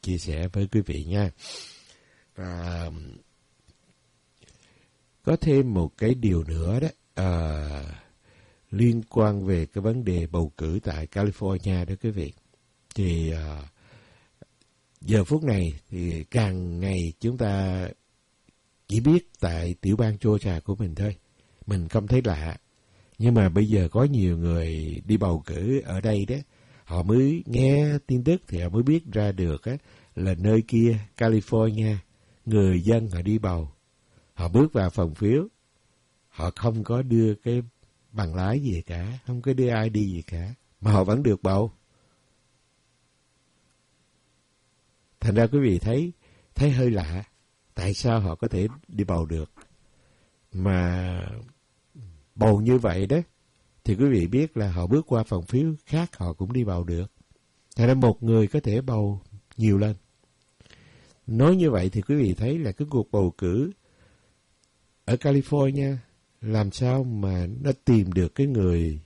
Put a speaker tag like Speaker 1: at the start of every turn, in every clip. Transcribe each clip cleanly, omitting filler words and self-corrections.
Speaker 1: chia sẻ với quý vị nha. Và có thêm một cái điều nữa đó, liên quan về cái vấn đề bầu cử tại California đó quý vị. Thì giờ phút này thì càng ngày chúng ta chỉ biết tại tiểu bang Georgia của mình thôi. Mình không thấy lạ. Nhưng mà bây giờ có nhiều người đi bầu cử ở đây đó, họ mới nghe tin tức thì họ mới biết ra được á, là nơi kia, California, người dân họ đi bầu. Họ bước vào phòng phiếu, họ không có đưa cái bằng lái gì cả, không có đưa ID gì cả, mà họ vẫn được bầu. Thành ra quý vị thấy hơi lạ, tại sao họ có thể đi bầu được. Mà bầu như vậy đó, thì quý vị biết là họ bước qua phòng phiếu khác họ cũng đi bầu được. Thành ra một người có thể bầu nhiều lần. Nói như vậy thì quý vị thấy là cái cuộc bầu cử ở California làm sao mà nó tìm được cái người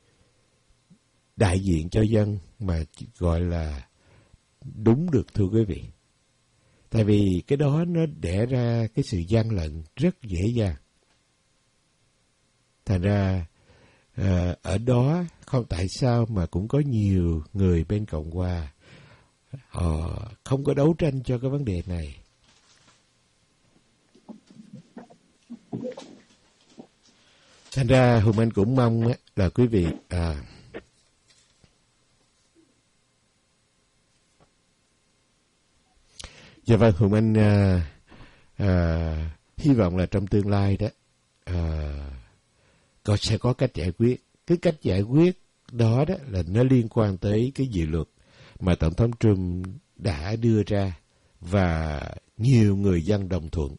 Speaker 1: đại diện cho dân mà gọi là đúng được, thưa quý vị. Tại vì cái đó nó đẻ ra cái sự gian lận rất dễ dàng. Thành ra ở đó không, tại sao mà cũng có nhiều người bên Cộng hòa họ không có đấu tranh cho cái vấn đề này. Thành ra Hùng Anh cũng mong là quý vị dạ vâng, Hùng Anh hy vọng là trong tương lai đó sẽ có cách giải quyết. Cái cách giải quyết đó đó là nó liên quan tới cái dự luật mà Tổng thống Trump đã đưa ra và nhiều người dân đồng thuận.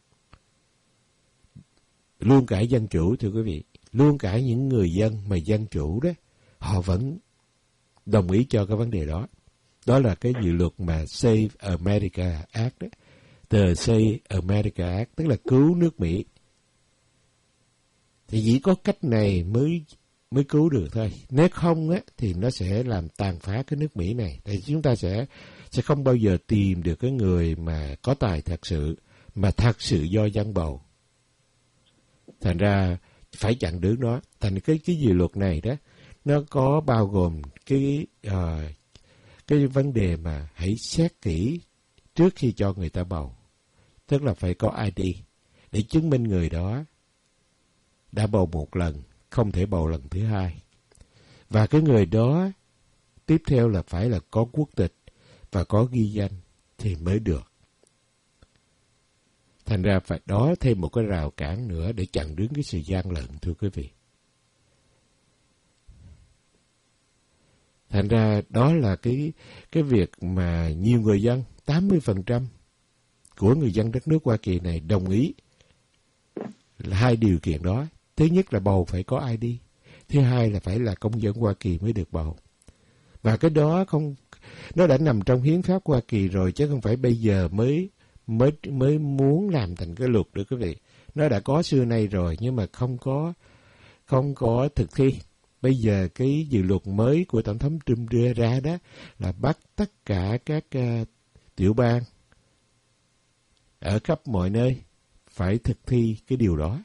Speaker 1: Luôn cả dân chủ, thưa quý vị, luôn cả những người dân mà dân chủ đó, họ vẫn đồng ý cho cái vấn đề đó. Đó là cái dự luật mà Save America Act đó. The Save America Act, tức là cứu nước Mỹ. Thì chỉ có cách này mới cứu được thôi. Nếu không á, thì nó sẽ làm tàn phá cái nước Mỹ này. Thì chúng ta sẽ không bao giờ tìm được cái người mà có tài thật sự, mà thật sự do dân bầu. Thành ra phải chặn đứng nó. Thành cái dự luật này đó, nó có bao gồm cái vấn đề mà hãy xét kỹ trước khi cho người ta bầu. Tức là phải có ID để chứng minh người đó đã bầu một lần, không thể bầu lần thứ hai. Và cái người đó tiếp theo là phải là có quốc tịch và có ghi danh thì mới được. Thành ra phải đó thêm một cái rào cản nữa để chặn đứng cái sự gian lận, thưa quý vị. Thành ra đó là cái việc mà nhiều người dân, 80% của người dân đất nước Hoa Kỳ này đồng ý là hai điều kiện đó. Thứ nhất là bầu phải có ID. Thứ hai là phải là công dân Hoa Kỳ mới được bầu. Và cái đó nó đã nằm trong hiến pháp Hoa Kỳ rồi, chứ không phải bây giờ mới muốn làm thành cái luật được quý vị. Nó đã có xưa nay rồi, nhưng mà không có thực thi. Bây giờ cái dự luật mới của Tổng thống Trump đưa ra đó là bắt tất cả các tiểu bang ở khắp mọi nơi phải thực thi cái điều đó.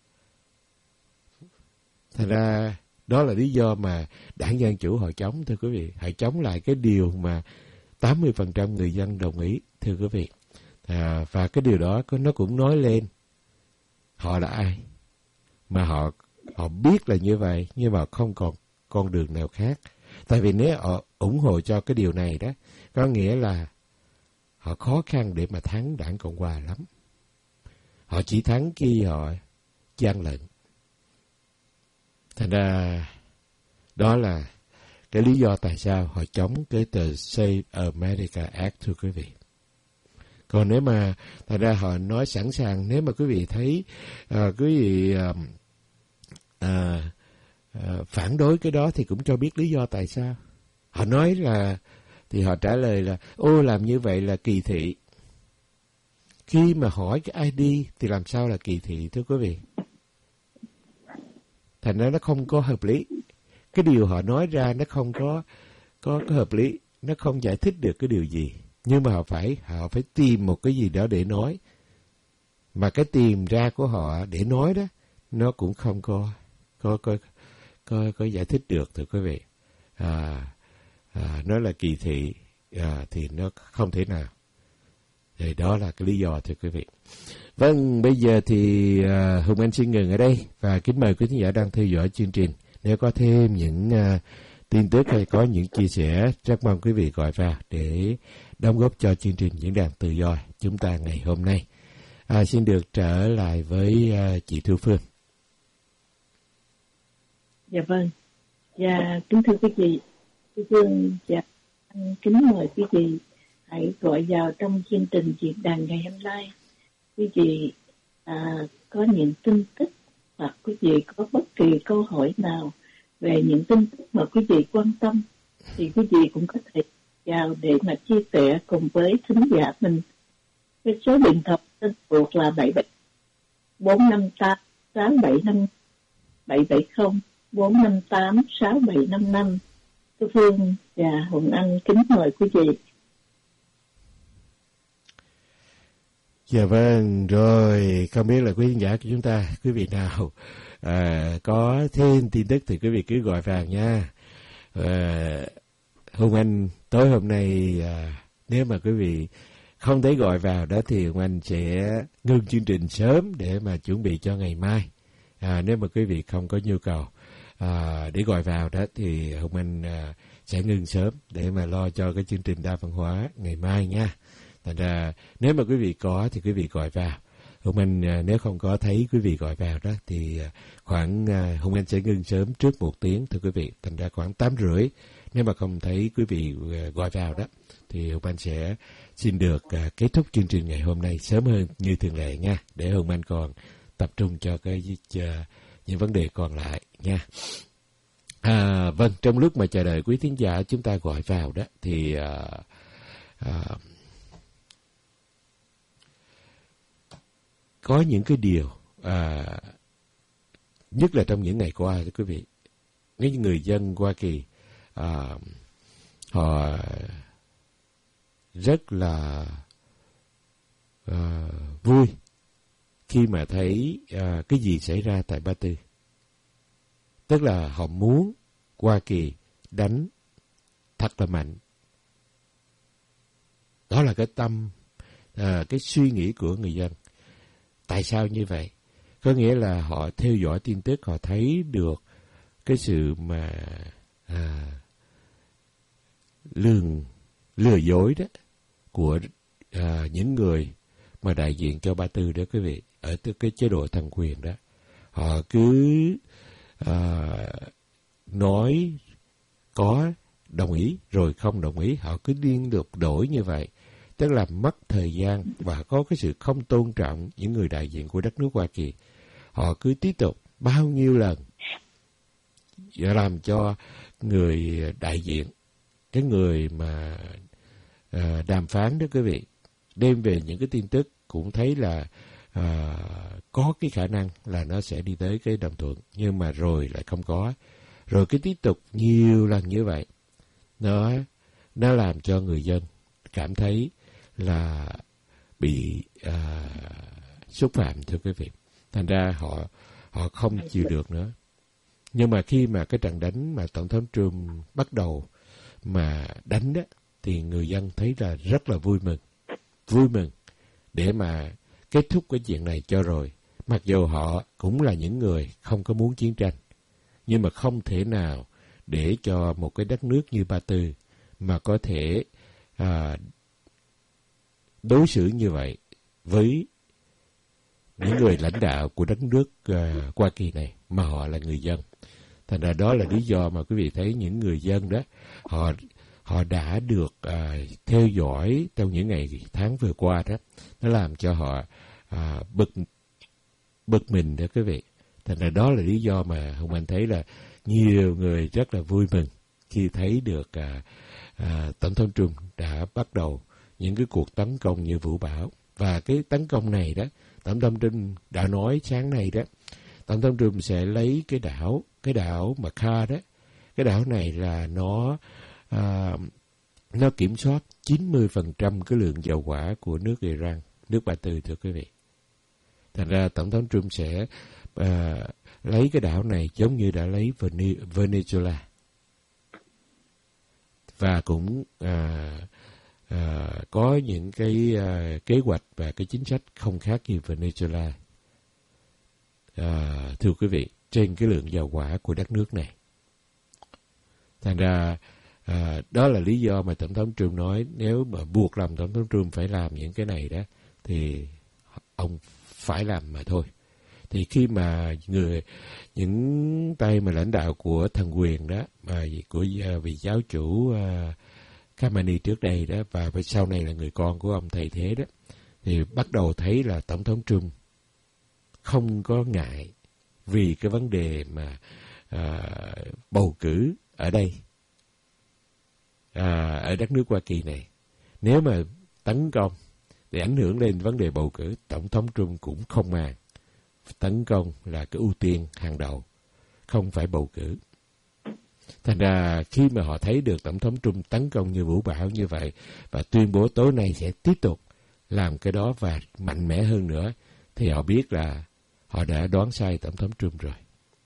Speaker 1: Thành ra đó là lý do mà đảng Dân Chủ họ chống, thưa quý vị. Họ chống lại cái điều mà 80% người dân đồng ý, thưa quý vị. Và cái điều đó nó cũng nói lên họ là ai. Mà họ biết là như vậy, nhưng mà không còn con đường nào khác. Tại vì nếu họ ủng hộ cho cái điều này đó, có nghĩa là họ khó khăn để mà thắng đảng Cộng Hòa lắm. Họ chỉ thắng khi họ gian lận. Thành ra đó là cái lý do tại sao họ chống cái tờ Save America Act, thưa quý vị. Còn nếu mà thật ra họ nói sẵn sàng, nếu mà quý vị thấy quý vị phản đối cái đó thì cũng cho biết lý do tại sao. Họ nói là, thì họ trả lời là làm như vậy là kỳ thị. Khi mà hỏi cái ID thì làm sao là kỳ thị, thưa quý vị? Thành ra nó không có hợp lý. Cái điều họ nói ra nó không có hợp lý, nó không giải thích được cái điều gì. Nhưng mà họ phải tìm một cái gì đó để nói. Mà cái tìm ra của họ để nói đó, nó cũng không có giải thích được, thưa quý vị. Nó là kỳ thị, thì nó không thể nào. Thì đó là cái lý do, thưa quý vị. Vâng, bây giờ thì Hùng Anh xin ngừng ở đây và kính mời quý khán giả đang theo dõi chương trình. Nếu có thêm những tin tức hay có những chia sẻ, rất mong quý vị gọi vào để đóng góp cho chương trình Diễn đàn Tự do chúng ta ngày hôm nay. Xin được trở lại với chị Thu Phương.
Speaker 2: Dạ vâng. Dạ kính thưa quý vị, Thu Phương kính mời quý vị hãy gọi vào trong chương trình diễn đàn ngày hôm nay. Quý vị có những tin tức hoặc quý vị có bất kỳ câu hỏi nào về những tin tức mà quý vị quan tâm thì quý vị cũng có thể vào để mà chia sẻ cùng với thính giả mình. Cái số điện thoại tên thuộc là 458 675 770 458 6755. Thu Phương và Hồng Anh kính mời quý vị.
Speaker 1: Dạ vâng, rồi không biết là quý khán giả của chúng ta, quý vị nào có thêm tin tức thì quý vị cứ gọi vào nha. Hùng Anh tối hôm nay nếu mà quý vị không thấy gọi vào đó thì Hùng Anh sẽ ngưng chương trình sớm để mà chuẩn bị cho ngày mai. Nếu mà quý vị không có nhu cầu để gọi vào đó thì Hùng Anh sẽ ngưng sớm để mà lo cho cái chương trình đa văn hóa ngày mai nha. Thành ra nếu mà quý vị có thì quý vị gọi vào. Hùng Anh nếu không có thấy quý vị gọi vào đó thì khoảng Hùng Anh sẽ ngưng sớm trước 1 tiếng, thưa quý vị. Thành ra khoảng 8:30 nếu mà không thấy quý vị gọi vào đó thì Hùng Anh sẽ xin được kết thúc chương trình ngày hôm nay sớm hơn như thường lệ nha, để Hùng Anh còn tập trung cho những vấn đề còn lại nha. Vâng, trong lúc mà chờ đợi quý thính giả chúng ta gọi vào đó thì có những cái điều nhất là trong những ngày qua thưa quý vị, những người dân Hoa Kỳ họ rất là vui khi mà thấy cái gì xảy ra tại Ba Tư. Tức là họ muốn Hoa Kỳ đánh thật là mạnh. Đó là cái suy nghĩ của người dân. Tại sao như vậy? Có nghĩa là họ theo dõi tin tức, họ thấy được cái sự mà lừa dối đó của những người mà đại diện cho Ba Tư đó quý vị, ở cái chế độ thần quyền đó. Họ cứ nói có đồng ý rồi không đồng ý, họ cứ liên tục đổi như vậy. Tức là mất thời gian và có cái sự không tôn trọng những người đại diện của đất nước Hoa Kỳ. Họ cứ tiếp tục bao nhiêu lần làm cho người đại diện, cái người mà đàm phán đó quý vị, đem về những cái tin tức cũng thấy là có cái khả năng là nó sẽ đi tới cái đồng thuận, nhưng mà rồi lại không có. Rồi cứ tiếp tục nhiều lần như vậy, nó làm cho người dân cảm thấy là bị xúc phạm, thưa quý vị. Thành ra họ không chịu được nữa. Nhưng mà khi mà cái trận đánh mà Tổng thống Trump bắt đầu mà đánh đó, thì người dân thấy là rất là vui mừng để mà kết thúc cái chuyện này cho rồi. Mặc dù họ cũng là những người không có muốn chiến tranh, nhưng mà không thể nào để cho một cái đất nước như Ba Tư mà có thể đối xử như vậy với những người lãnh đạo của đất nước Hoa Kỳ này, mà họ là người dân. Thành ra đó là lý do mà quý vị thấy những người dân đó, họ đã được theo dõi trong những ngày tháng vừa qua đó, nó làm cho họ bực mình đó quý vị. Thành ra đó là lý do mà Hùng Anh thấy là nhiều người rất là vui mừng khi thấy được Tổng thống Trump đã bắt đầu những cái cuộc tấn công như vũ bão. Và cái tấn công này đó, Tổng thống Trump đã nói sáng nay đó, Tổng thống Trump sẽ lấy cái đảo Macau đó. Cái đảo này là nó nó kiểm soát 90% cái lượng dầu hỏa của nước Iran, nước Ba Tư, thưa quý vị. Thành ra Tổng thống Trump sẽ lấy cái đảo này giống như đã lấy Venezuela. Và cũng có những cái kế hoạch và cái chính sách không khác như Venezuela, thưa quý vị, trên cái lượng dầu hỏa của đất nước này. Thành ra đó là lý do mà Tổng thống Trump nói nếu mà buộc lòng Tổng thống Trump phải làm những cái này đó thì ông phải làm mà thôi. Thì khi mà những tay mà lãnh đạo của thần quyền đó, mà của vị giáo chủ Khamenei trước đây đó, và sau này là người con của ông thay thế đó, thì bắt đầu thấy là Tổng thống Trump không có ngại vì cái vấn đề mà bầu cử ở đây, ở đất nước Hoa Kỳ này. Nếu mà tấn công để ảnh hưởng lên vấn đề bầu cử, Tổng thống Trump cũng không màng. Tấn công là cái ưu tiên hàng đầu, không phải bầu cử. Thành ra khi mà họ thấy được Tổng thống Trump tấn công như vũ bão như vậy và tuyên bố tối nay sẽ tiếp tục làm cái đó và mạnh mẽ hơn nữa, thì họ biết là họ đã đoán sai Tổng thống Trump rồi.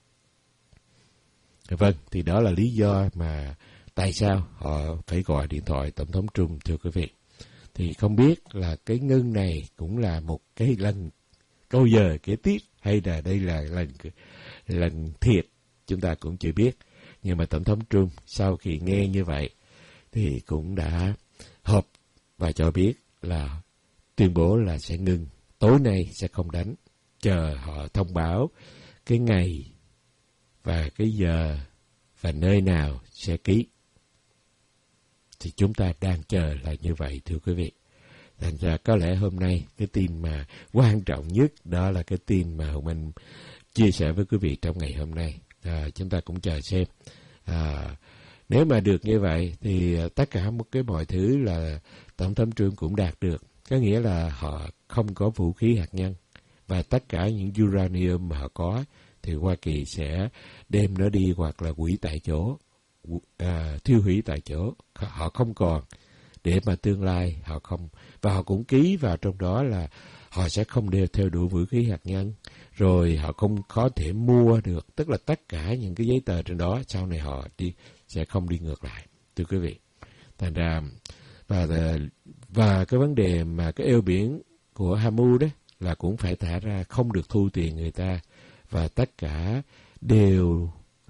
Speaker 1: Vâng, thì đó là lý do mà tại sao họ phải gọi điện thoại Tổng thống Trump, thưa quý vị. Thì không biết là cái ngưng này cũng là một cái lần câu giờ kế tiếp hay là đây là lần thiệt, chúng ta cũng chưa biết. Nhưng mà Tổng thống Trump sau khi nghe như vậy thì cũng đã họp và cho biết là tuyên bố là sẽ ngưng, tối nay sẽ không đánh, chờ họ thông báo cái ngày và cái giờ và nơi nào sẽ ký. Thì chúng ta đang chờ là như vậy, thưa quý vị. Thành ra có lẽ hôm nay cái tin mà quan trọng nhất đó là cái tin mà Hồng Anh chia sẻ với quý vị trong ngày hôm nay. Chúng ta cũng chờ xem. Nếu mà được như vậy thì tất cả mọi thứ là Tổng thống Trump cũng đạt được. Có nghĩa là họ không có vũ khí hạt nhân. Và tất cả những uranium mà họ có thì Hoa Kỳ sẽ đem nó đi hoặc là hủy tại chỗ, thiêu hủy tại chỗ. Họ không còn, để mà tương lai họ không. Và họ cũng ký vào trong đó là họ sẽ không đeo theo đủ vũ khí hạt nhân, rồi họ không có thể mua được, tức là tất cả những cái giấy tờ trên đó sau này họ sẽ không đi ngược lại, thưa quý vị. Thành ra và cái vấn đề mà cái eo biển của Hamu đó là cũng phải thả ra, không được thu tiền người ta, và tất cả đều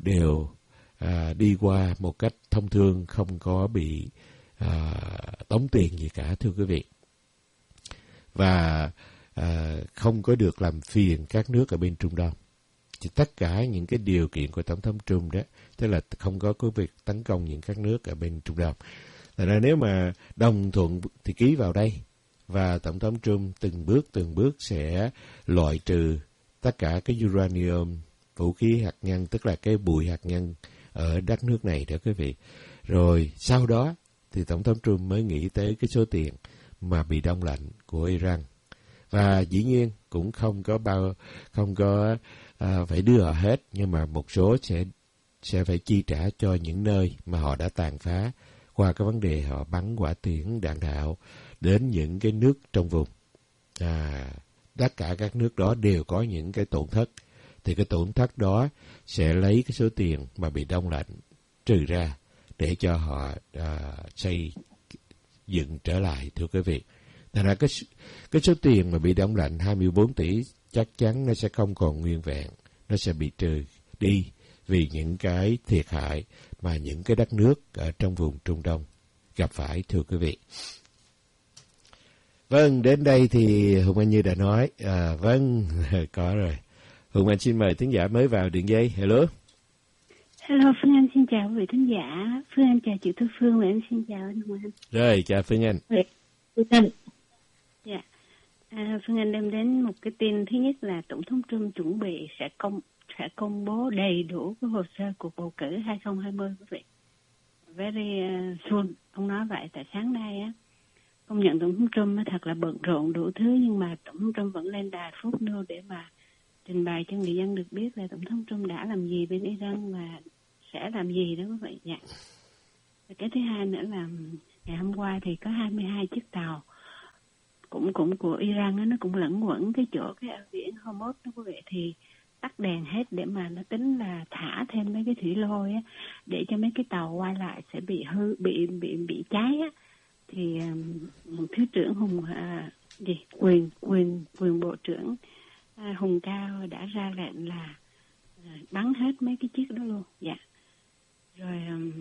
Speaker 1: đi qua một cách thông thường, không có bị tống tiền gì cả, thưa quý vị. Và không có được làm phiền các nước ở bên Trung Đông. Thì tất cả những cái điều kiện của Tổng thống Trump đó, tức là không có cái việc tấn công những các nước ở bên Trung Đông. Thật ra nếu mà đồng thuận thì ký vào đây, và Tổng thống Trump từng bước sẽ loại trừ tất cả cái uranium, vũ khí hạt nhân, tức là cái bụi hạt nhân ở đất nước này đó quý vị. Rồi sau đó thì Tổng thống Trump mới nghĩ tới cái số tiền mà bị đông lạnh của Iran. Và dĩ nhiên cũng không có phải đưa họ hết, nhưng mà một số sẽ phải chi trả cho những nơi mà họ đã tàn phá qua cái vấn đề họ bắn hỏa tiễn đạn đạo đến những cái nước trong vùng. Tất cả các nước đó đều có những cái tổn thất, thì cái tổn thất đó sẽ lấy cái số tiền mà bị đông lạnh trừ ra để cho họ xây dựng trở lại, thưa quý vị. Thành ra cái số tiền mà bị đông lạnh 24 tỷ chắc chắn nó sẽ không còn nguyên vẹn, nó sẽ bị trừ đi vì những cái thiệt hại mà những cái đất nước ở trong vùng Trung Đông gặp phải, thưa quý vị. Vâng, đến đây thì Hùng Anh như đã nói. Vâng, có rồi. Hùng Anh xin mời thính giả mới vào đường dây. Hello.
Speaker 3: Hello, Phương Anh xin chào quý vị thính giả. Phương Anh chào chị Thu Phương và em xin chào anh Hùng Anh.
Speaker 1: Rồi, chào Phương Anh.
Speaker 2: Phương Anh.
Speaker 3: Dạ. Phương Anh đem đến một cái tin. Thứ nhất là Tổng thống Trump chuẩn bị sẽ công bố đầy đủ cái hồ sơ cuộc bầu cử 2020 quý vị. Very soon. Ông nói vậy tại sáng nay á. Công nhận Tổng thống Trump thật là bận rộn đủ thứ, nhưng mà Tổng thống Trump vẫn lên đài Fox News để mà trình bày cho người dân được biết là Tổng thống Trump đã làm gì bên Iran và sẽ làm gì đó quý vị. Dạ. Và cái thứ hai nữa là ngày hôm qua thì có 22 chiếc tàu cũng của Iran đó, nó cũng lẫn quẩn cái chỗ cái eo biển Hormuz đó quý vị, thì tắt đèn hết để mà nó tính là thả thêm mấy cái thủy lôi á, để cho mấy cái tàu qua lại sẽ bị bị cháy á. Thì thứ trưởng quyền bộ trưởng Hùng Cao đã ra lệnh là bắn hết mấy cái chiếc đó luôn. Dạ. Rồi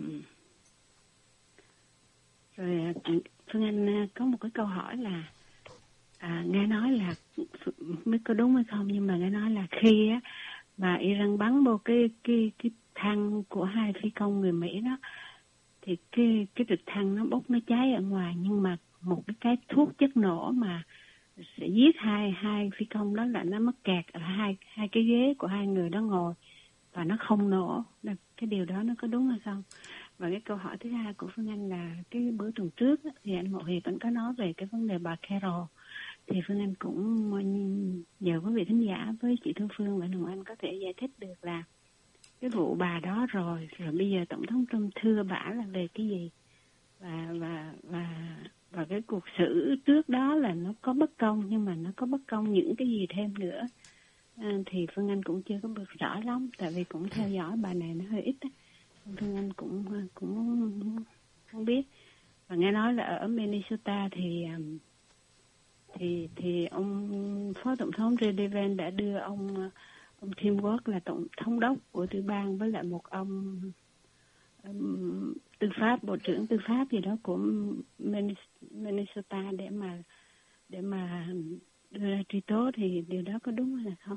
Speaker 3: Phương Anh có một cái câu hỏi là nghe nói là mới có đúng hay không, nhưng mà nghe nói là khi á mà Iran bắn vô cái thang của 2 phi công người Mỹ đó, thì cái trực thăng nó bốc, nó cháy ở ngoài, nhưng mà một cái thuốc chất nổ mà sẽ giết hai phi công đó là nó mắc kẹt ở hai cái ghế của 2 người đó ngồi và nó không nổ. Cái điều đó nó có đúng hay không? Và cái câu hỏi thứ hai của Phương Anh là cái bữa tuần trước thì anh Mậu Hiệp anh có nói về cái vấn đề bà Carol, thì Phương Anh cũng nhờ quý vị thính giả với chị Thu Phương và Hồng Anh có thể giải thích được là cái vụ bà đó rồi bây giờ Tổng thống Trump thưa bả là về cái gì, và cái cuộc xử trước đó là nó có bất công, nhưng mà nó có bất công những cái gì thêm nữa, thì Phương Anh cũng chưa có được rõ lắm, tại vì cũng theo dõi bà này nó hơi ít á. Phương Anh cũng không biết. Và nghe nói là ở Minnesota thì ông phó tổng thống J.D. Vance đã đưa ông Tim Walz là tổng thống đốc của tiểu bang với lại một ông tư pháp, bộ trưởng tư pháp gì đó của Minnesota để mà đưa ra truy tố, thì điều đó có đúng hay là không?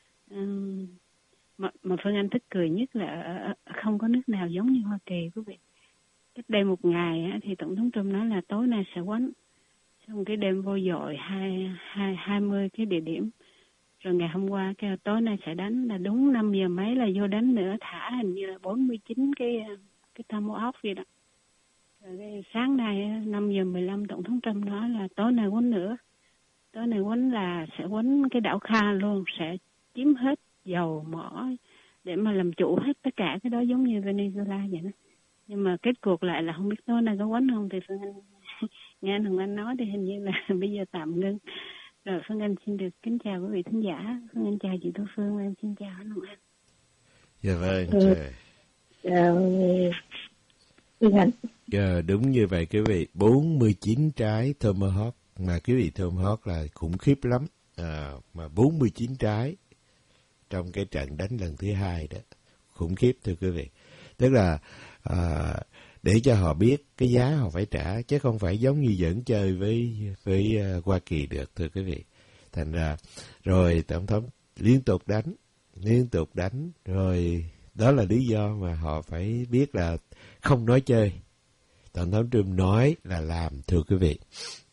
Speaker 3: Mà Phương Anh tức cười nhất là không có nước nào giống như Hoa Kỳ quý vị. Cách đây một ngày thì Tổng thống Trump nói là tối nay sẽ quánh, xong cái đêm vô dội 20 cái địa điểm, rồi ngày hôm qua kêu tối nay sẽ đánh, là đúng 5 giờ mấy là vô đánh nữa, thả hình như là 49 cái tomahawk gì đó. Rồi sáng nay 5 giờ 15 Tổng thống Trump nói là tối nay quánh nữa, tối nay quánh là sẽ quánh cái đảo Kha luôn, sẽ chiếm hết dầu mỏ để mà làm chủ hết tất cả cái đó, giống như Venezuela vậy đó. Nhưng mà kết cuộc lại là không biết tối nay có quánh không, thì Phương Anh nghe Hồng Anh nói thì hình như là bây giờ tạm ngưng. Rồi Phương Anh xin được kính chào quý vị thính giả. Phương Anh chào chị Thu Phương, em xin chào Hồng Anh.
Speaker 1: Dạ vâng.
Speaker 2: Chào Phương Anh.
Speaker 1: Đúng như vậy quý vị, 49 trái Tomahawk, mà quý vị Tomahawk là khủng khiếp lắm, mà 49 trái trong cái trận đánh lần thứ 2 đó, khủng khiếp thưa quý vị. Tức là để cho họ biết cái giá họ phải trả, chứ không phải giống như giỡn chơi với Hoa Kỳ được thưa quý vị. Thành ra rồi tổng thống liên tục đánh, rồi đó là lý do mà họ phải biết là không nói chơi. Tổng thống Trump nói là làm thưa quý vị.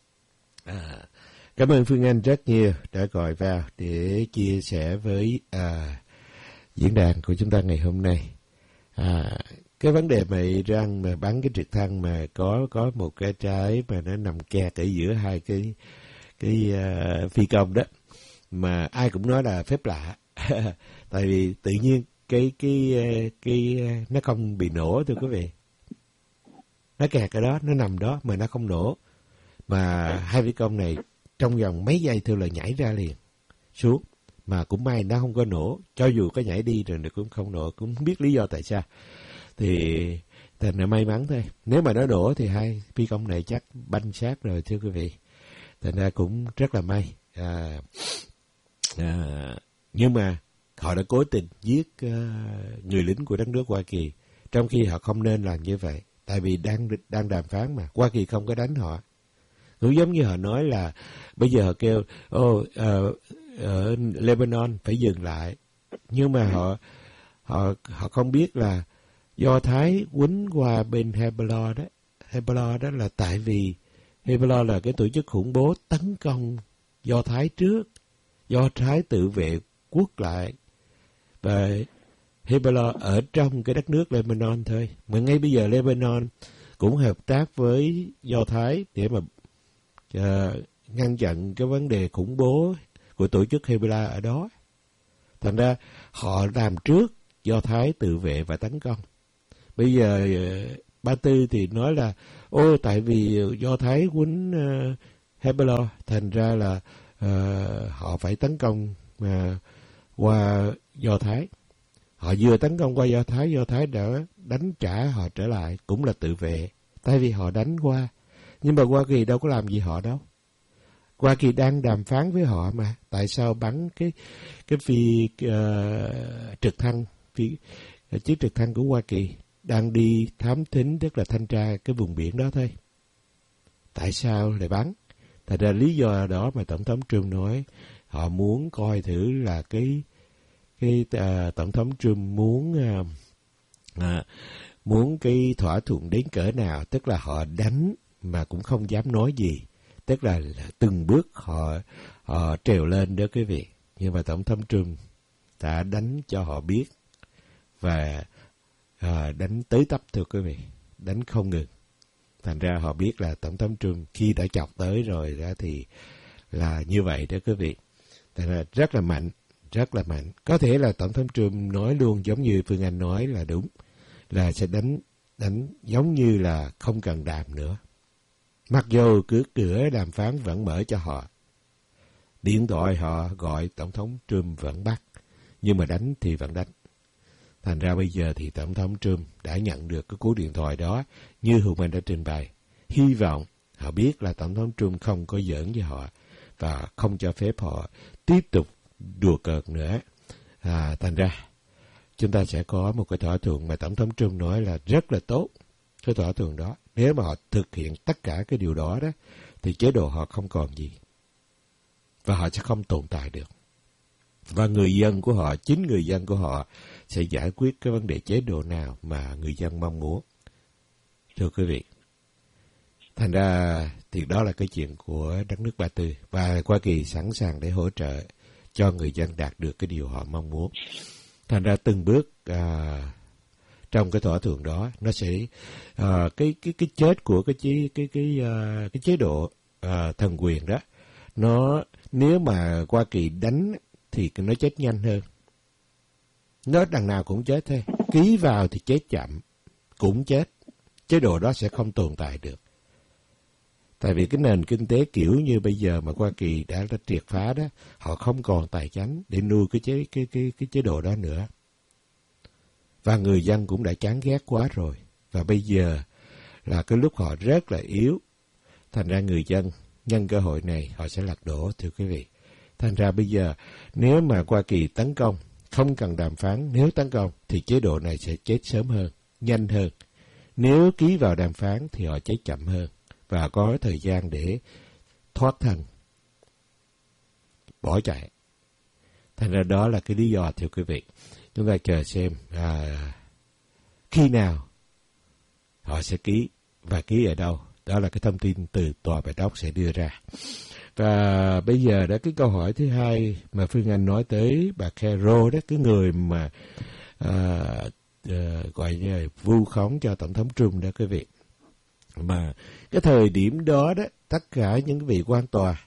Speaker 1: Cảm ơn Phương Anh rất nhiều đã gọi vào để chia sẻ với diễn đàn của chúng ta ngày hôm nay. Cái vấn đề mà Iran mà bắn cái trực thăng mà có một cái trái mà nó nằm kẹt ở giữa 2 cái phi công đó, mà ai cũng nói là phép lạ. Tại vì tự nhiên cái nó không bị nổ thưa quý vị. Nó kẹt ở đó, nó nằm đó mà nó không nổ. Mà 2 phi công này trong vòng mấy giây thôi là nhảy ra liền xuống, mà cũng may nó không có nổ. Cho dù có nhảy đi rồi nó cũng không nổ, cũng không biết lý do tại sao. Thì thành là may mắn thôi. Nếu mà nó nổ thì 2 phi công này chắc banh xác rồi thưa quý vị. Thành ra cũng rất là may. Nhưng mà họ đã cố tình giết người lính của đất nước Hoa Kỳ, trong khi họ không nên làm như vậy. Tại vì đang đàm phán mà, Hoa Kỳ không có đánh họ. Cũng giống như họ nói là bây giờ họ kêu ở Lebanon phải dừng lại, nhưng mà họ không biết là Do Thái quýnh qua bên Hezbollah đó. Hezbollah đó là tại vì Hezbollah là cái tổ chức khủng bố tấn công Do Thái trước, Do Thái tự vệ quốc lại, và Hezbollah ở trong cái đất nước Lebanon thôi. Mà ngay bây giờ Lebanon cũng hợp tác với Do Thái để mà ngăn chặn cái vấn đề khủng bố của tổ chức Hezbollah ở đó. Thành ra họ làm trước, Do Thái tự vệ và tấn công. Bây giờ Ba Tư thì nói là tại vì Do Thái quýnh Hezbollah, thành ra là họ phải tấn công qua Do Thái. Họ vừa tấn công qua Do Thái đã đánh trả họ trở lại, cũng là tự vệ, tại vì họ đánh qua. Nhưng mà Hoa Kỳ đâu có làm gì họ đâu. Hoa Kỳ đang đàm phán với họ mà, tại sao bắn cái phi trực thăng, chiếc trực thăng của Hoa Kỳ đang đi thám thính, tức là thanh tra cái vùng biển đó thôi. Tại sao lại bắn? Thật ra lý do đó mà Tổng thống Trump nói họ muốn coi thử là Tổng thống Trump muốn cái thỏa thuận đến cỡ nào, tức là họ đánh mà cũng không dám nói gì, tức là từng bước họ trèo lên đó quý vị. Nhưng mà Tổng thống Trump đã đánh cho họ biết và đánh tới tấp thưa quý vị, đánh không ngừng. Thành ra họ biết là Tổng thống Trump khi đã chọc tới rồi đó thì là như vậy đó quý vị. Thành ra rất là mạnh, rất là mạnh. Có thể là Tổng thống Trump nói luôn giống như Phương Anh nói là đúng, là sẽ đánh giống như là không cần đàm nữa. Mặc dù cửa đàm phán vẫn mở cho họ. Điện thoại họ gọi Tổng thống Trump vẫn bắt, nhưng mà đánh thì vẫn đánh. Thành ra bây giờ thì Tổng thống Trump đã nhận được cái cú điện thoại đó như Hùng Anh đã trình bày. Hy vọng họ biết là Tổng thống Trump không có giỡn với họ và không cho phép họ tiếp tục đùa cợt nữa. Thành ra chúng ta sẽ có một cái thỏa thuận mà Tổng thống Trump nói là rất là tốt. Cái thỏa thuận đó, nếu mà họ thực hiện tất cả cái điều đó đó, thì chế độ họ không còn gì. Và họ sẽ không tồn tại được. Và người dân của họ, chính người dân của họ sẽ giải quyết cái vấn đề chế độ nào mà người dân mong muốn. Thưa quý vị, thành ra thì đó là cái chuyện của đất nước Ba Tư. Và Hoa Kỳ sẵn sàng để hỗ trợ cho người dân đạt được cái điều họ mong muốn. Thành ra từng bước trong cái thỏa thuận đó nó sẽ cái chết của cái chế độ thần quyền đó, nó nếu mà Hoa Kỳ đánh thì nó chết nhanh hơn. Nó đằng nào cũng chết thôi. Ký vào thì chết chậm, cũng chết. Chế độ đó sẽ không tồn tại được. Tại vì cái nền kinh tế kiểu như bây giờ mà Hoa Kỳ đã triệt phá đó, họ không còn tài chánh để nuôi cái chế độ đó nữa. Và người dân cũng đã chán ghét quá rồi. Và bây giờ là cái lúc họ rất là yếu. Thành ra người dân nhân cơ hội này họ sẽ lật đổ, thưa quý vị. Thành ra bây giờ nếu mà Hoa Kỳ tấn công, không cần đàm phán, nếu tấn công thì chế độ này sẽ chết sớm hơn, nhanh hơn. Nếu ký vào đàm phán thì họ chết chậm hơn và có thời gian để thoát thân, bỏ chạy. Thành ra đó là cái lý do, thưa quý vị. Chúng ta chờ xem khi nào họ sẽ ký và ký ở đâu. Đó là cái thông tin từ Tòa Bạch Ốc sẽ đưa ra. Và bây giờ đó cái câu hỏi thứ hai mà Phương Anh nói tới bà Carol đó, cái người mà gọi như là vu khống cho Tổng thống Trump đó quý vị. Mà cái thời điểm đó đó, tất cả những vị quan tòa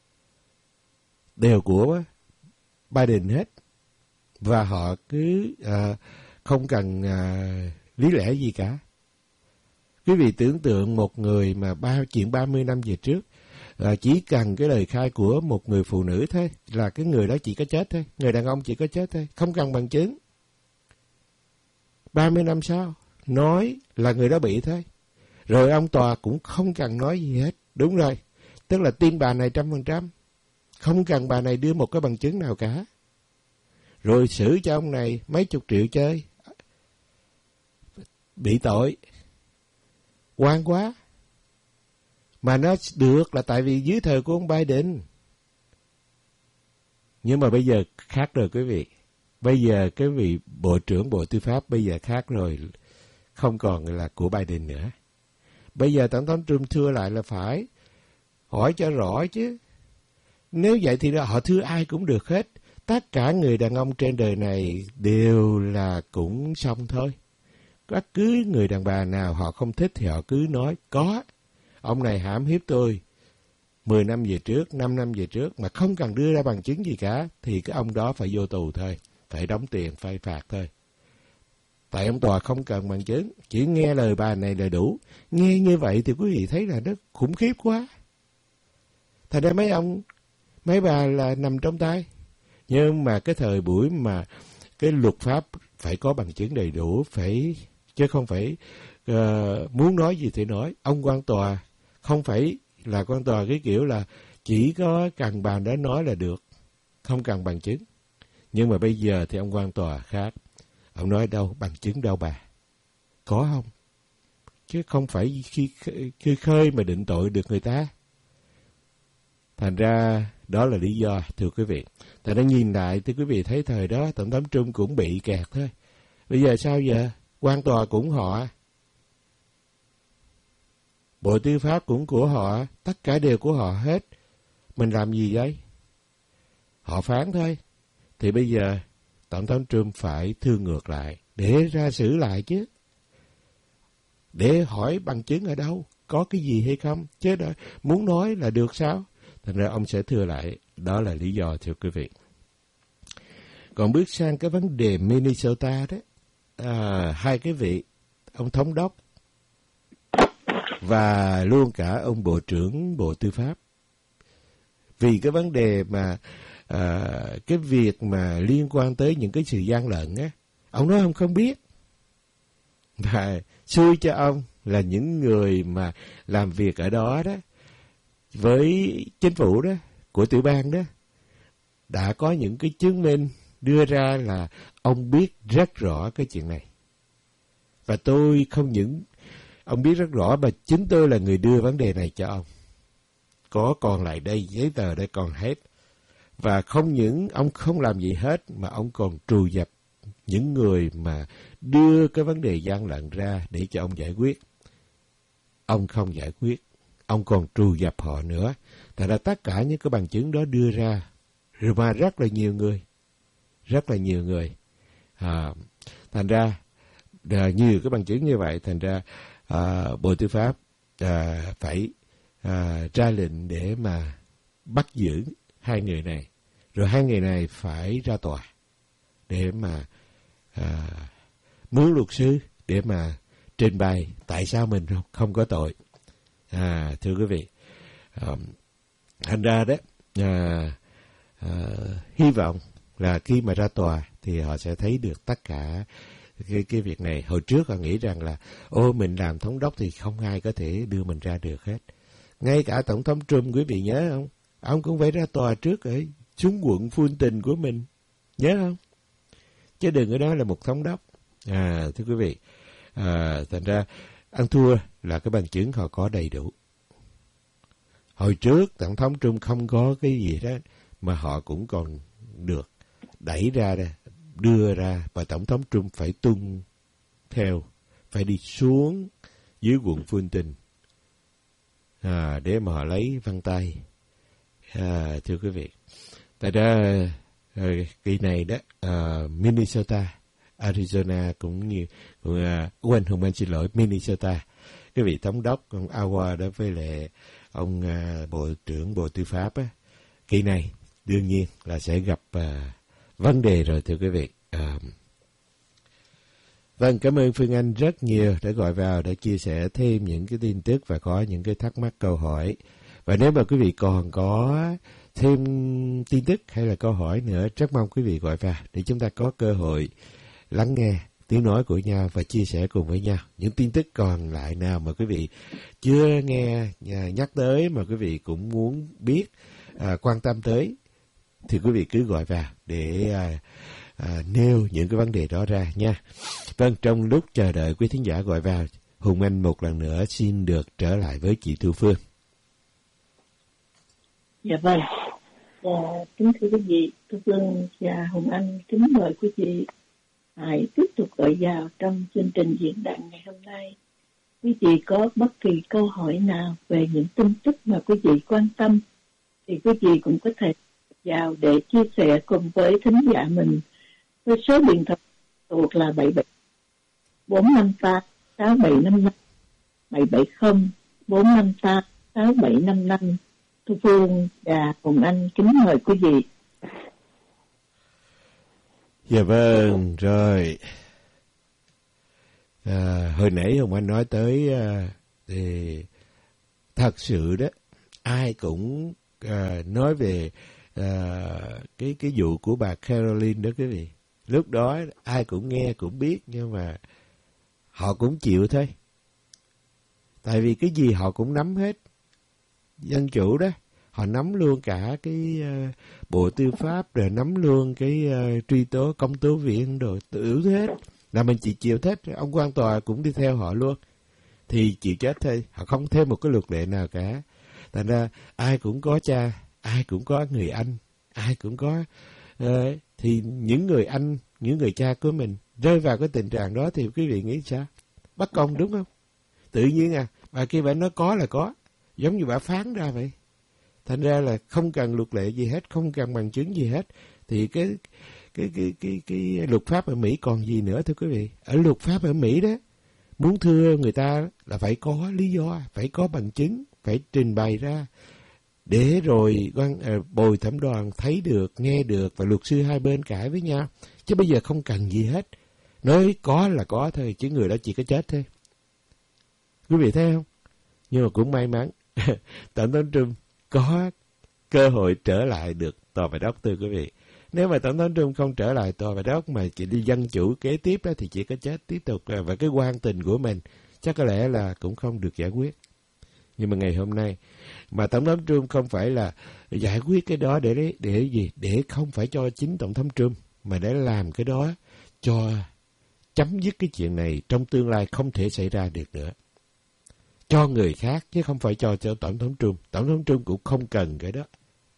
Speaker 1: đều của Biden hết. Và họ cứ không cần lý lẽ gì cả. Quý vị tưởng tượng một người mà chuyện 30 năm về trước, chỉ cần cái lời khai của một người phụ nữ thôi, là cái người đó chỉ có chết thôi, người đàn ông chỉ có chết thôi, không cần bằng chứng. 30 năm sau, nói là người đó bị thôi. Rồi ông tòa cũng không cần nói gì hết. Đúng rồi, tức là tin bà này 100%, không cần bà này đưa một cái bằng chứng nào cả. Rồi xử cho ông này mấy chục triệu chơi, bị tội, oan quá. Mà nó được là tại vì dưới thời của ông Biden. Nhưng mà bây giờ khác rồi quý vị. Bây giờ cái vị Bộ trưởng Bộ Tư pháp bây giờ khác rồi, không còn là của Biden nữa. Bây giờ Tổng thống Trump thưa lại là phải hỏi cho rõ chứ. Nếu vậy thì họ thưa ai cũng được hết. Tất cả người đàn ông trên đời này đều là cũng xong thôi. Bất cứ người đàn bà nào họ không thích thì họ cứ nói có. Ông này hãm hiếp tôi 10 năm về trước, 5 năm về trước mà không cần đưa ra bằng chứng gì cả thì cái ông đó phải vô tù thôi, phải đóng tiền, phải phạt thôi. Tại ông tòa không cần bằng chứng, chỉ nghe lời bà này là đủ. Nghe như vậy thì quý vị thấy là nó khủng khiếp quá. Thành ra mấy bà là nằm trong tay. Nhưng mà cái thời buổi mà cái luật pháp phải có bằng chứng đầy đủ, chứ không phải muốn nói gì thì nói. Ông quan tòa không phải là quan tòa cái kiểu là chỉ có cần bà đã nói là được, không cần bằng chứng. Nhưng mà bây giờ thì ông quan tòa khác. Ông nói đâu, bằng chứng đâu bà? Có không? Chứ không phải khi khơi mà định tội được người ta. Thành ra đó là lý do, thưa quý vị. Thành ra nhìn lại thì quý vị thấy thời đó Tổng thống Trump cũng bị kẹt thôi. Bây giờ sao giờ? Quan tòa cũng họ, Bộ Tư pháp cũng của họ, tất cả đều của họ hết. Mình làm gì vậy? Họ phán thôi. Thì bây giờ Tổng thống Trump phải thương ngược lại để ra xử lại chứ. Để hỏi bằng chứng ở đâu, có cái gì hay không. Chứ đó, muốn nói là được sao? Thành ra ông sẽ thưa lại. Đó là lý do, thưa quý vị. Còn bước sang cái vấn đề Minnesota đó. Hai cái vị, ông thống đốc và luôn cả ông Bộ trưởng Bộ Tư pháp. Vì cái vấn đề mà cái việc mà liên quan tới những cái sự gian lận á, ông nói ông không biết. Và xui cho ông là những người mà làm việc ở đó đó, với chính phủ đó, của tiểu bang đó, đã có những cái chứng minh đưa ra là ông biết rất rõ cái chuyện này. Và tôi không những ông biết rất rõ, mà chính tôi là người đưa vấn đề này cho ông. Có còn lại đây, giấy tờ đây còn hết. Và không những ông không làm gì hết, mà ông còn trù dập những người mà đưa cái vấn đề gian lận ra để cho ông giải quyết. Ông không giải quyết, ông còn trù dập họ nữa. Thật ra tất cả những cái bằng chứng đó đưa ra, mà rất là nhiều người. Thành ra, nhiều cái bằng chứng như vậy, thành ra Bộ Tư pháp phải ra lệnh để mà bắt giữ hai người này. Rồi hai người này phải ra tòa để mà mướn luật sư để mà trình bày tại sao mình không có tội. Thưa quý vị, thành ra đó, hy vọng là khi mà ra tòa thì họ sẽ thấy được tất cả cái việc này. Hồi trước họ nghĩ rằng là mình làm thống đốc thì không ai có thể đưa mình ra được hết. Ngay cả Tổng thống Trump, quý vị nhớ không? Ông cũng phải ra tòa trước ở xuống quận Fulton tình của mình. Nhớ không? Chứ đừng có nói là một thống đốc. Thưa quý vị, thành ra ăn thua là cái bằng chứng họ có đầy đủ. Hồi trước Tổng thống Trump không có cái gì đó mà họ cũng còn được đẩy ra đây, đưa ra, và Tổng thống Trump phải tuân theo, phải đi xuống dưới quận Fulton để mà họ lấy vân tay. Thưa quý vị, tại ra kỳ này đó, Minnesota, Arizona cũng như xin lỗi, Minnesota, cái vị thống đốc ông Awa đó với lại ông Bộ trưởng Bộ Tư pháp á, kỳ này đương nhiên là sẽ gặp vấn đề rồi, thưa quý vị. Vâng, cảm ơn Phương Anh rất nhiều đã gọi vào để chia sẻ thêm những cái tin tức và có những cái thắc mắc câu hỏi. Và nếu mà quý vị còn có thêm tin tức hay là câu hỏi nữa, rất mong quý vị gọi vào để chúng ta có cơ hội lắng nghe tiếng nói của nhau và chia sẻ cùng với nhau. Những tin tức còn lại nào mà quý vị chưa nghe nhắc tới mà quý vị cũng muốn biết, quan tâm tới, thì quý vị cứ gọi vào để nêu những cái vấn đề đó ra nha. Vâng, trong lúc chờ đợi quý thính giả gọi vào, Hùng Anh một lần nữa xin được trở lại với chị Thu Phương.
Speaker 2: Dạ vâng. Kính thưa quý vị, Thu Phương và Hùng Anh kính mời quý vị hãy tiếp tục gọi vào trong chương trình diễn đàn ngày hôm nay. Quý vị có bất kỳ câu hỏi nào về những tin tức mà quý vị quan tâm thì quý vị cũng có thể vào để chia sẻ cùng với thính giả mình. Với số điện thoại thuộc là 77 458 6755 770 458 6755. Thu Phương và Hùng Anh kính mời quý vị.
Speaker 1: Dạ vâng, rồi. Hồi nãy Hồng Anh nói tới thì thật sự đó, ai cũng nói về cái vụ của bà Caroline đó quý vị. Lúc đó ai cũng nghe cũng biết, nhưng mà họ cũng chịu thôi. Tại vì cái gì họ cũng nắm hết. Dân chủ đó, họ nắm luôn cả cái bộ tư pháp, rồi nắm luôn cái truy tố, công tố viện, rồi tự hết. Là mình chỉ chịu hết, ông quan tòa cũng đi theo họ luôn. Thì chịu chết thôi, họ không thêm một cái luật lệ nào cả. Thành ra ai cũng có cha, ai cũng có người anh, ai cũng có... thì những người anh, những người cha của mình rơi vào cái tình trạng đó thì quý vị nghĩ sao? Bất công đúng không? Tự nhiên bà kia bà nói có là có, giống như bà phán ra vậy. Thành ra là không cần luật lệ gì hết, không cần bằng chứng gì hết. Thì cái luật pháp ở Mỹ còn gì nữa thưa quý vị? Ở luật pháp ở Mỹ đó, muốn thưa người ta là phải có lý do, phải có bằng chứng, phải trình bày ra. Để rồi bồi thẩm đoàn thấy được, nghe được và luật sư hai bên cãi với nhau. Chứ bây giờ không cần gì hết. Nói có là có thôi, chứ người đó chỉ có chết thôi. Quý vị thấy không? Nhưng mà cũng may mắn, Tổng thống Trump có cơ hội trở lại được tòa bạch ốc thưa quý vị. Nếu mà Tổng thống Trump không trở lại tòa bạch ốc mà chỉ đi dân chủ kế tiếp đó, thì chỉ có chết tiếp tục. Và cái oan tình của mình chắc có lẽ là cũng không được giải quyết. Nhưng mà ngày hôm nay, mà Tổng thống Trump không phải là giải quyết cái đó để gì? Để không phải cho chính Tổng thống Trump, mà để làm cái đó cho chấm dứt cái chuyện này trong tương lai không thể xảy ra được nữa. Cho người khác, chứ không phải cho Tổng thống Trump. Tổng thống Trump cũng không cần cái đó.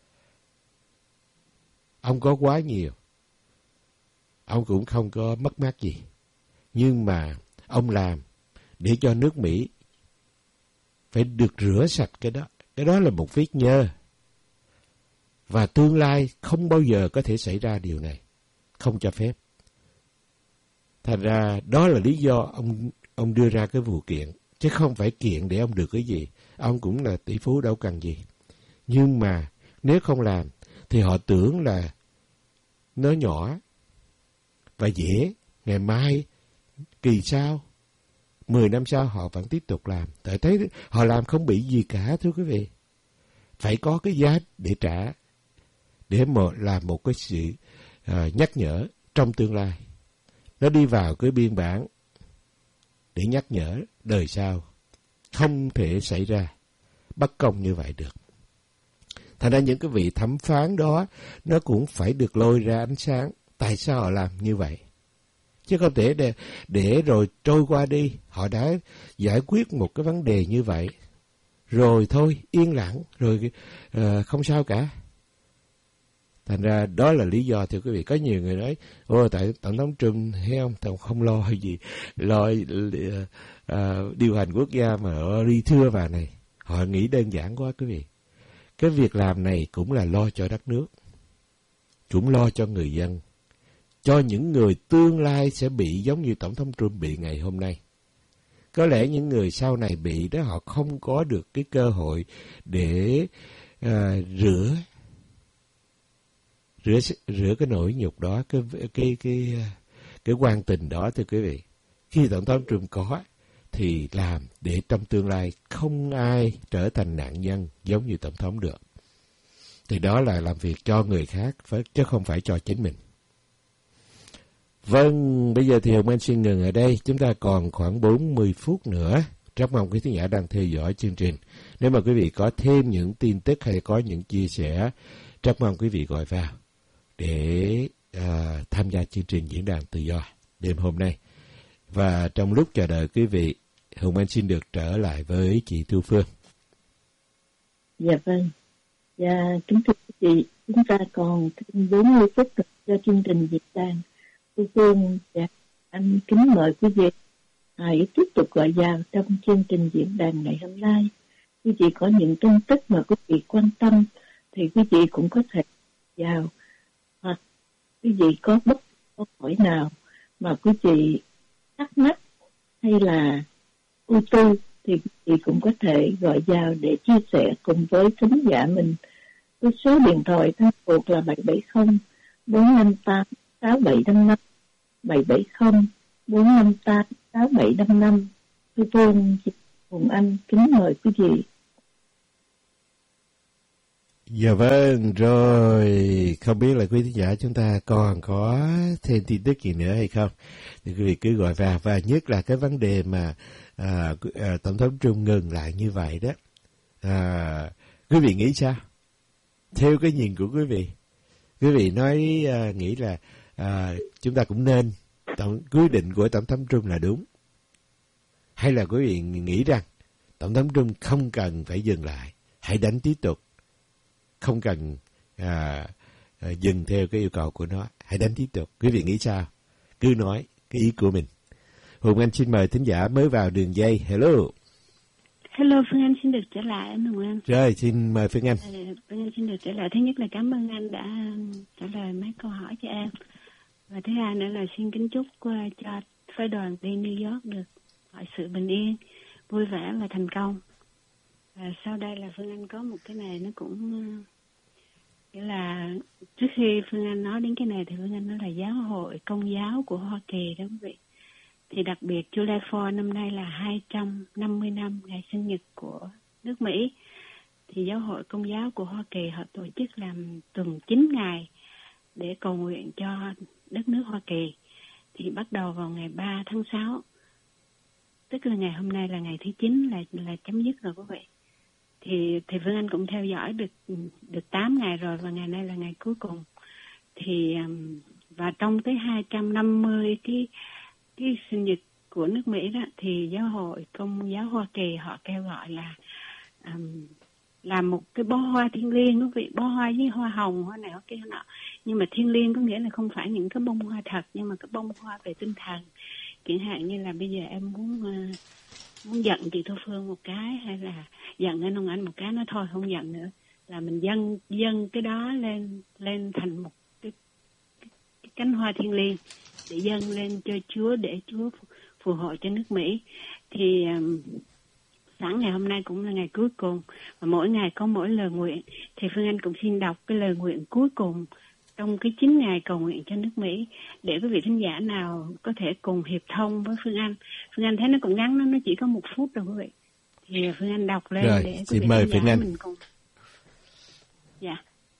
Speaker 1: Ông có quá nhiều. Ông cũng không có mất mát gì. Nhưng mà ông làm để cho nước Mỹ phải được rửa sạch cái đó. Cái đó là một vết nhơ. Và tương lai không bao giờ có thể xảy ra điều này. Không cho phép. Thành ra đó là lý do ông đưa ra cái vụ kiện. Chứ không phải kiện để ông được cái gì. Ông cũng là tỷ phú đâu cần gì. Nhưng mà nếu không làm thì họ tưởng là nó nhỏ và dễ. Ngày mai, kỳ sau, 10 năm sau họ vẫn tiếp tục làm. Tại thấy họ làm không bị gì cả thưa quý vị. Phải có cái giá để trả. Để làm một cái sự nhắc nhở trong tương lai. Nó đi vào cái biên bản để nhắc nhở đời sau không thể xảy ra bất công như vậy được. Thành ra những cái vị thẩm phán đó nó cũng phải được lôi ra ánh sáng. Tại sao họ làm như vậy? Chứ không thể để rồi trôi qua đi. Họ đã giải quyết một cái vấn đề như vậy. Rồi thôi, yên lặng, rồi không sao cả. Thành ra đó là lý do thưa quý vị. Có nhiều người nói, tại Tổng thống Trump thấy không, không lo gì, lo điều hành quốc gia mà họ đi thưa vào này. Họ nghĩ đơn giản quá quý vị. Cái việc làm này cũng là lo cho đất nước, cũng lo cho người dân, cho những người tương lai sẽ bị giống như Tổng thống Trump bị ngày hôm nay. Có lẽ những người sau này bị đó họ không có được cái cơ hội để rửa cái nỗi nhục đó, cái oan tình đó thưa quý vị. Khi Tổng thống Trump có thì làm để trong tương lai không ai trở thành nạn nhân giống như Tổng thống được. Thì đó là làm việc cho người khác, chứ không phải cho chính mình. Vâng, bây giờ thì Hồng Anh xin ngừng ở đây. Chúng ta còn khoảng 40 phút nữa. Rất mong quý khán giả đang theo dõi chương trình. Nếu mà quý vị có thêm những tin tức hay có những chia sẻ, rất mong quý vị gọi vào để tham gia chương trình Diễn đàn Tự do đêm hôm nay. Và trong lúc chờ đợi quý vị, Hồng Anh xin được trở lại với chị Thu Phương.
Speaker 2: Dạ vâng. Dạ, kính thưa quý vị, chúng ta còn thêm 40 phút cho chương trình Diễn đàn. Thu Phương, dạ, anh kính mời quý vị hãy tiếp tục gọi vào trong chương trình Diễn đàn ngày hôm nay. Quý vị có những tin tức mà quý vị quan tâm thì quý vị cũng có thể vào. Hoặc quý vị có bất kỳ câu hỏi nào mà quý vị thắc mắc hay là ưu tư thì quý vị cũng có thể gọi vào để chia sẻ cùng với thính giả mình. Cái số điện thoại thân thuộc là 770 458 6755, 770 458 6755. Tôi tôn cùng anh kính mời quý vị.
Speaker 1: Dạ vâng, rồi không biết là quý thính giả chúng ta còn có thêm tin tức gì nữa hay không, thì quý vị cứ gọi vào. Và nhất là cái vấn đề mà Tổng thống Trump ngừng lại như vậy đó, quý vị nghĩ sao? Theo cái nhìn của quý vị nghĩ là chúng ta cũng nên quyết định của Tổng thống Trump là đúng, hay là quý vị nghĩ rằng Tổng thống Trump không cần phải dừng lại, hãy đánh tiếp tục, không cần dừng theo cái yêu cầu của nó, hãy đánh tiếp tục? Quý vị nghĩ sao? Cứ nói cái ý của mình. Hùng Anh xin mời thính giả mới vào đường dây. Hello.
Speaker 3: Hello, Phương Anh xin được trở lại anh Hùng Anh.
Speaker 1: Rồi, xin mời Phương Anh.
Speaker 3: Phương Anh xin được trở lại. Thứ nhất là cảm ơn anh đã trả lời mấy câu hỏi cho em. Và thứ hai nữa là xin kính chúc cho phái đoàn đi New York được mọi sự bình yên, vui vẻ và thành công. Và sau đây là Phương Anh có một cái này nó cũng nghĩa là trước khi Phương Anh nói đến cái này thì Phương Anh nói là giáo hội Công giáo của Hoa Kỳ đó quý vị. Thì đặc biệt July 4 năm nay là 250 năm ngày sinh nhật của nước Mỹ. Thì giáo hội Công giáo của Hoa Kỳ họ tổ chức làm tuần 9 ngày để cầu nguyện cho đất nước Hoa Kỳ. Thì bắt đầu vào ngày 3 tháng 6, tức là ngày hôm nay là ngày thứ 9 là chấm dứt rồi quý vị. Thì Phương Anh cũng theo dõi được 8 ngày rồi và ngày nay là ngày cuối cùng. Thì và trong cái 250 cái sinh nhật của nước Mỹ đó thì giáo hội Công giáo Hoa Kỳ họ kêu gọi là làm một cái bó hoa thiêng liêng quý vị, bó hoa với hoa hồng, hoa này hoa kia nọ. Nhưng mà thiêng liêng có nghĩa là không phải những cái bông hoa thật, nhưng mà cái bông hoa về tinh thần. Chẳng hạn như là bây giờ em muốn giận chị Thu Phương một cái, hay là giận anh Hồng Anh một cái, nói thôi không giận nữa, là mình dâng cái đó lên thành một cái cánh hoa thiêng liêng để dâng lên cho Chúa, để Chúa phù hộ cho nước Mỹ. Thì sẵn ngày hôm nay cũng là ngày cuối cùng và mỗi ngày có mỗi lời nguyện, thì Phương Anh cũng xin đọc cái lời nguyện cuối cùng trong cái 9 ngày cầu nguyện cho nước Mỹ để quý vị thính giả nào có thể cùng hiệp thông với Phương Anh. Phương Anh thấy nó cũng ngắn, nó chỉ có 1 phút rồi quý vị. Thì Phương Anh đọc lên
Speaker 1: rồi,
Speaker 3: để quý
Speaker 1: xin
Speaker 3: vị
Speaker 1: mời
Speaker 3: thính
Speaker 1: Phương
Speaker 3: giả
Speaker 1: Anh.
Speaker 3: mình cùng. Dạ.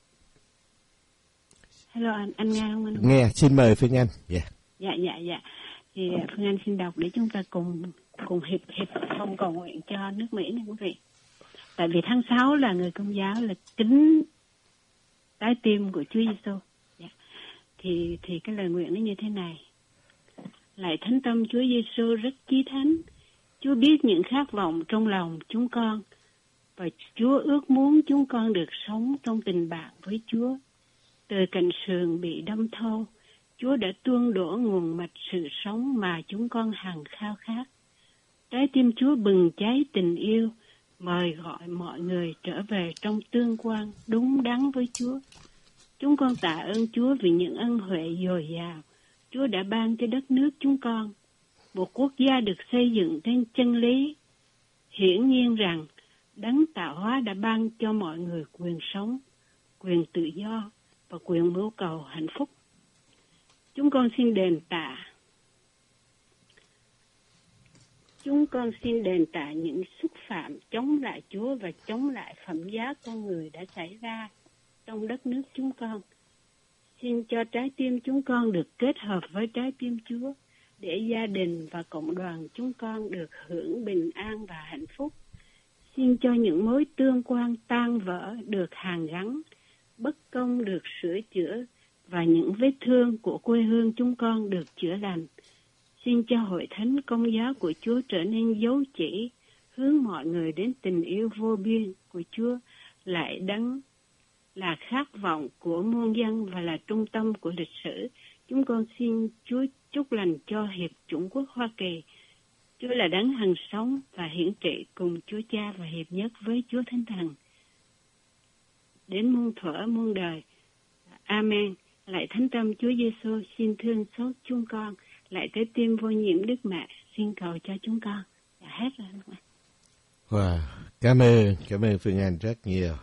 Speaker 3: Hello anh nghe không anh?
Speaker 1: Nghe, xin mời Phương Anh.
Speaker 3: Dạ. Thì Phương Anh xin đọc để chúng ta cùng hiệp thông cầu nguyện cho nước Mỹ này quý vị. Tại vì tháng 6 là người Công giáo là kính trái tim của Chúa Giêsu. Dạ. Thì cái lời nguyện nó như thế này. Lạy thánh tâm Chúa Giêsu rất chí thánh, Chúa biết những khát vọng trong lòng chúng con và Chúa ước muốn chúng con được sống trong tình bạn với Chúa. Từ cạnh sườn bị đâm thâu, Chúa đã tuôn đổ nguồn mạch sự sống mà chúng con hằng khao khát. Trái tim Chúa bừng cháy tình yêu, mời gọi mọi người trở về trong tương quan đúng đắn với Chúa. Chúng con tạ ơn Chúa vì những ân huệ dồi dào Chúa đã ban cho đất nước chúng con, một quốc gia được xây dựng trên chân lý. Hiển nhiên rằng Đấng tạo hóa đã ban cho mọi người quyền sống, quyền tự do và quyền mưu cầu hạnh phúc. Chúng con xin đền tạ những xúc phạm chống lại Chúa và chống lại phẩm giá con người đã xảy ra trong đất nước chúng con. Xin cho trái tim chúng con được kết hợp với trái tim Chúa, để gia đình và cộng đoàn chúng con được hưởng bình an và hạnh phúc. Xin cho những mối tương quan tan vỡ được hàn gắn, bất công được sửa chữa và những vết thương của quê hương chúng con được chữa lành. Xin cho hội thánh Công giáo của Chúa trở nên dấu chỉ, hướng mọi người đến tình yêu vô biên của Chúa, lại Đấng là khát vọng của muôn dân và là trung tâm của lịch sử. Chúng con xin Chúa chúc lành cho Hiệp Chủng quốc Hoa Kỳ. Chúa là Đấng hằng sống và hiển trị cùng Chúa Cha và hiệp nhất với Chúa Thánh Thần đến muôn thuở muôn đời. Amen. Lạy thánh tâm Chúa Giêsu, xin thương xót chúng con. Lạy trái tim vô nhiễm Đức Mẹ, xin cầu cho chúng con. Đã hết rồi.
Speaker 1: Wow, cảm ơn Phương Anh rất nhiều.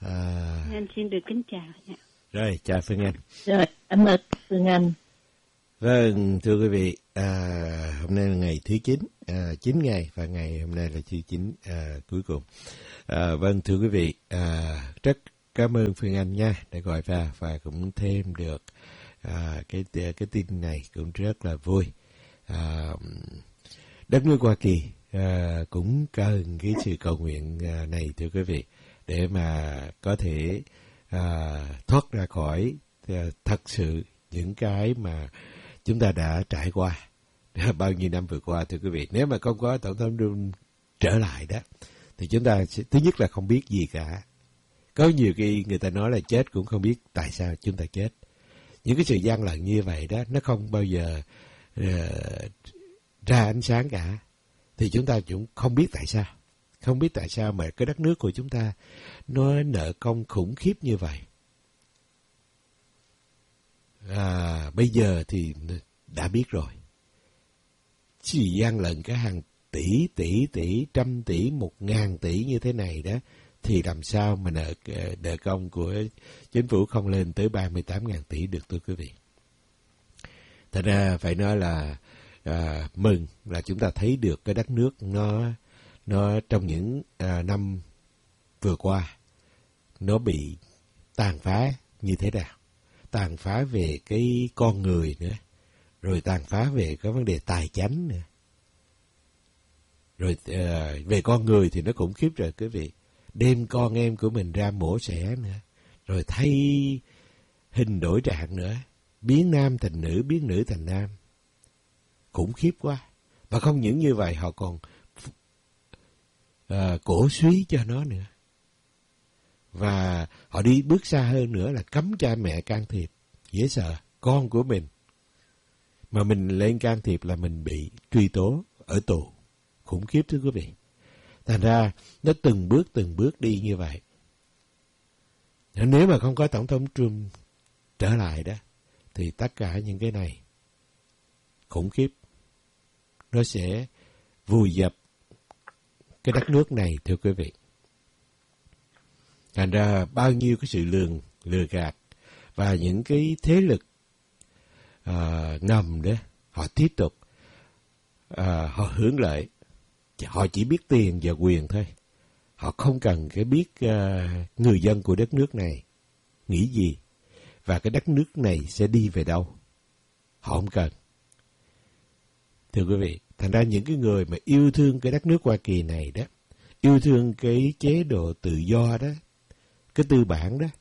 Speaker 3: Anh xin được kính chào.
Speaker 1: Rồi, chào Phương Anh.
Speaker 2: Rồi, cảm ơn Phương Anh.
Speaker 1: Vâng, thưa quý vị, hôm nay là ngày thứ 9, 9 ngày và ngày hôm nay là thứ 9 cuối cùng. Vâng, thưa quý vị, rất cảm ơn Phương Anh nha đã gọi ra và cũng thêm được cái tin này cũng rất là vui. Đất nước Hoa Kỳ cũng cần cái sự cầu nguyện này thưa quý vị để mà có thể thoát ra khỏi thật sự những cái mà chúng ta đã trải qua bao nhiêu năm vừa qua thưa quý vị. Nếu mà không có Tổng thống Trump trở lại đó thì chúng ta sẽ, thứ nhất là không biết gì cả. Có nhiều khi người ta nói là chết cũng không biết tại sao chúng ta chết. Những cái sự gian lận như vậy đó nó không bao giờ ra ánh sáng cả. Thì chúng ta cũng không biết tại sao. Không biết tại sao mà cái đất nước của chúng ta nó nợ công khủng khiếp như vậy. Bây giờ thì đã biết rồi. Chỉ gian lận cả hàng tỷ, trăm tỷ, 1.000 tỷ như thế này đó, thì làm sao mà nợ công của chính phủ không lên tới 38.000 tỷ được thưa quý vị. Thật ra phải nói là mừng là chúng ta thấy được cái đất nước nó trong những năm vừa qua nó bị tàn phá như thế nào. Tàn phá về cái con người nữa, rồi tàn phá về cái vấn đề tài chánh nữa. Rồi về con người thì nó khủng khiếp rồi quý vị. Đem con em của mình ra mổ xẻ nữa. Rồi thay hình đổi trạng nữa. Biến nam thành nữ, biến nữ thành nam. Khủng khiếp quá. Và không những như vậy họ còn cổ suý cho nó nữa. Và họ đi bước xa hơn nữa là cấm cha mẹ can thiệp. Dễ sợ, con của mình. Mà mình lên can thiệp là mình bị truy tố ở tù. Khủng khiếp thưa quý vị. Thành ra nó từng bước đi như vậy. Nếu mà không có Tổng thống Trump trở lại đó, thì tất cả những cái này khủng khiếp. Nó sẽ vùi dập cái đất nước này thưa quý vị. Thành ra bao nhiêu cái sự lừa gạt và những cái thế lực ngầm đó, họ tiếp tục họ hưởng lợi. Họ chỉ biết tiền và quyền thôi. Họ không cần cái biết người dân của đất nước này nghĩ gì và cái đất nước này sẽ đi về đâu. Họ không cần. Thưa quý vị, thành ra những cái người mà yêu thương cái đất nước Hoa Kỳ này đó, yêu thương cái chế độ tự do đó, cái tư bản đó,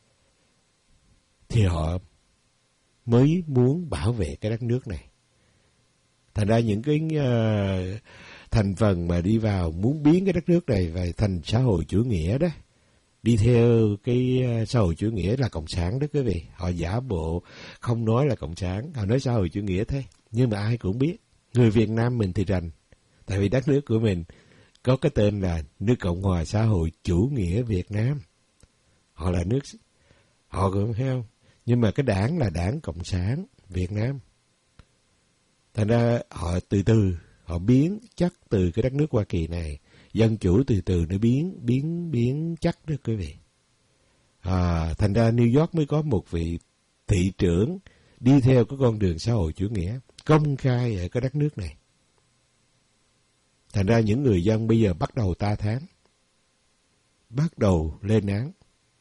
Speaker 1: thì họ mới muốn bảo vệ cái đất nước này. Thành ra những cái thành phần mà đi vào muốn biến cái đất nước này về thành xã hội chủ nghĩa đó, đi theo cái xã hội chủ nghĩa là cộng sản đó quý vị. Họ giả bộ không nói là cộng sản, họ nói xã hội chủ nghĩa thế. Nhưng mà ai cũng biết, người Việt Nam mình thì rành. Tại vì đất nước của mình có cái tên là nước Cộng hòa xã hội chủ nghĩa Việt Nam. Họ là nước, họ cũng thấy không? Nhưng mà cái đảng là đảng Cộng sản Việt Nam. Thành ra họ từ từ, họ biến chắc từ cái đất nước Hoa Kỳ này, dân chủ từ từ nó biến chắc đó quý vị. Thành ra New York mới có một vị thị trưởng đi theo cái con đường xã hội chủ nghĩa, công khai ở cái đất nước này. Thành ra những người dân bây giờ bắt đầu ta thán, bắt đầu lên án.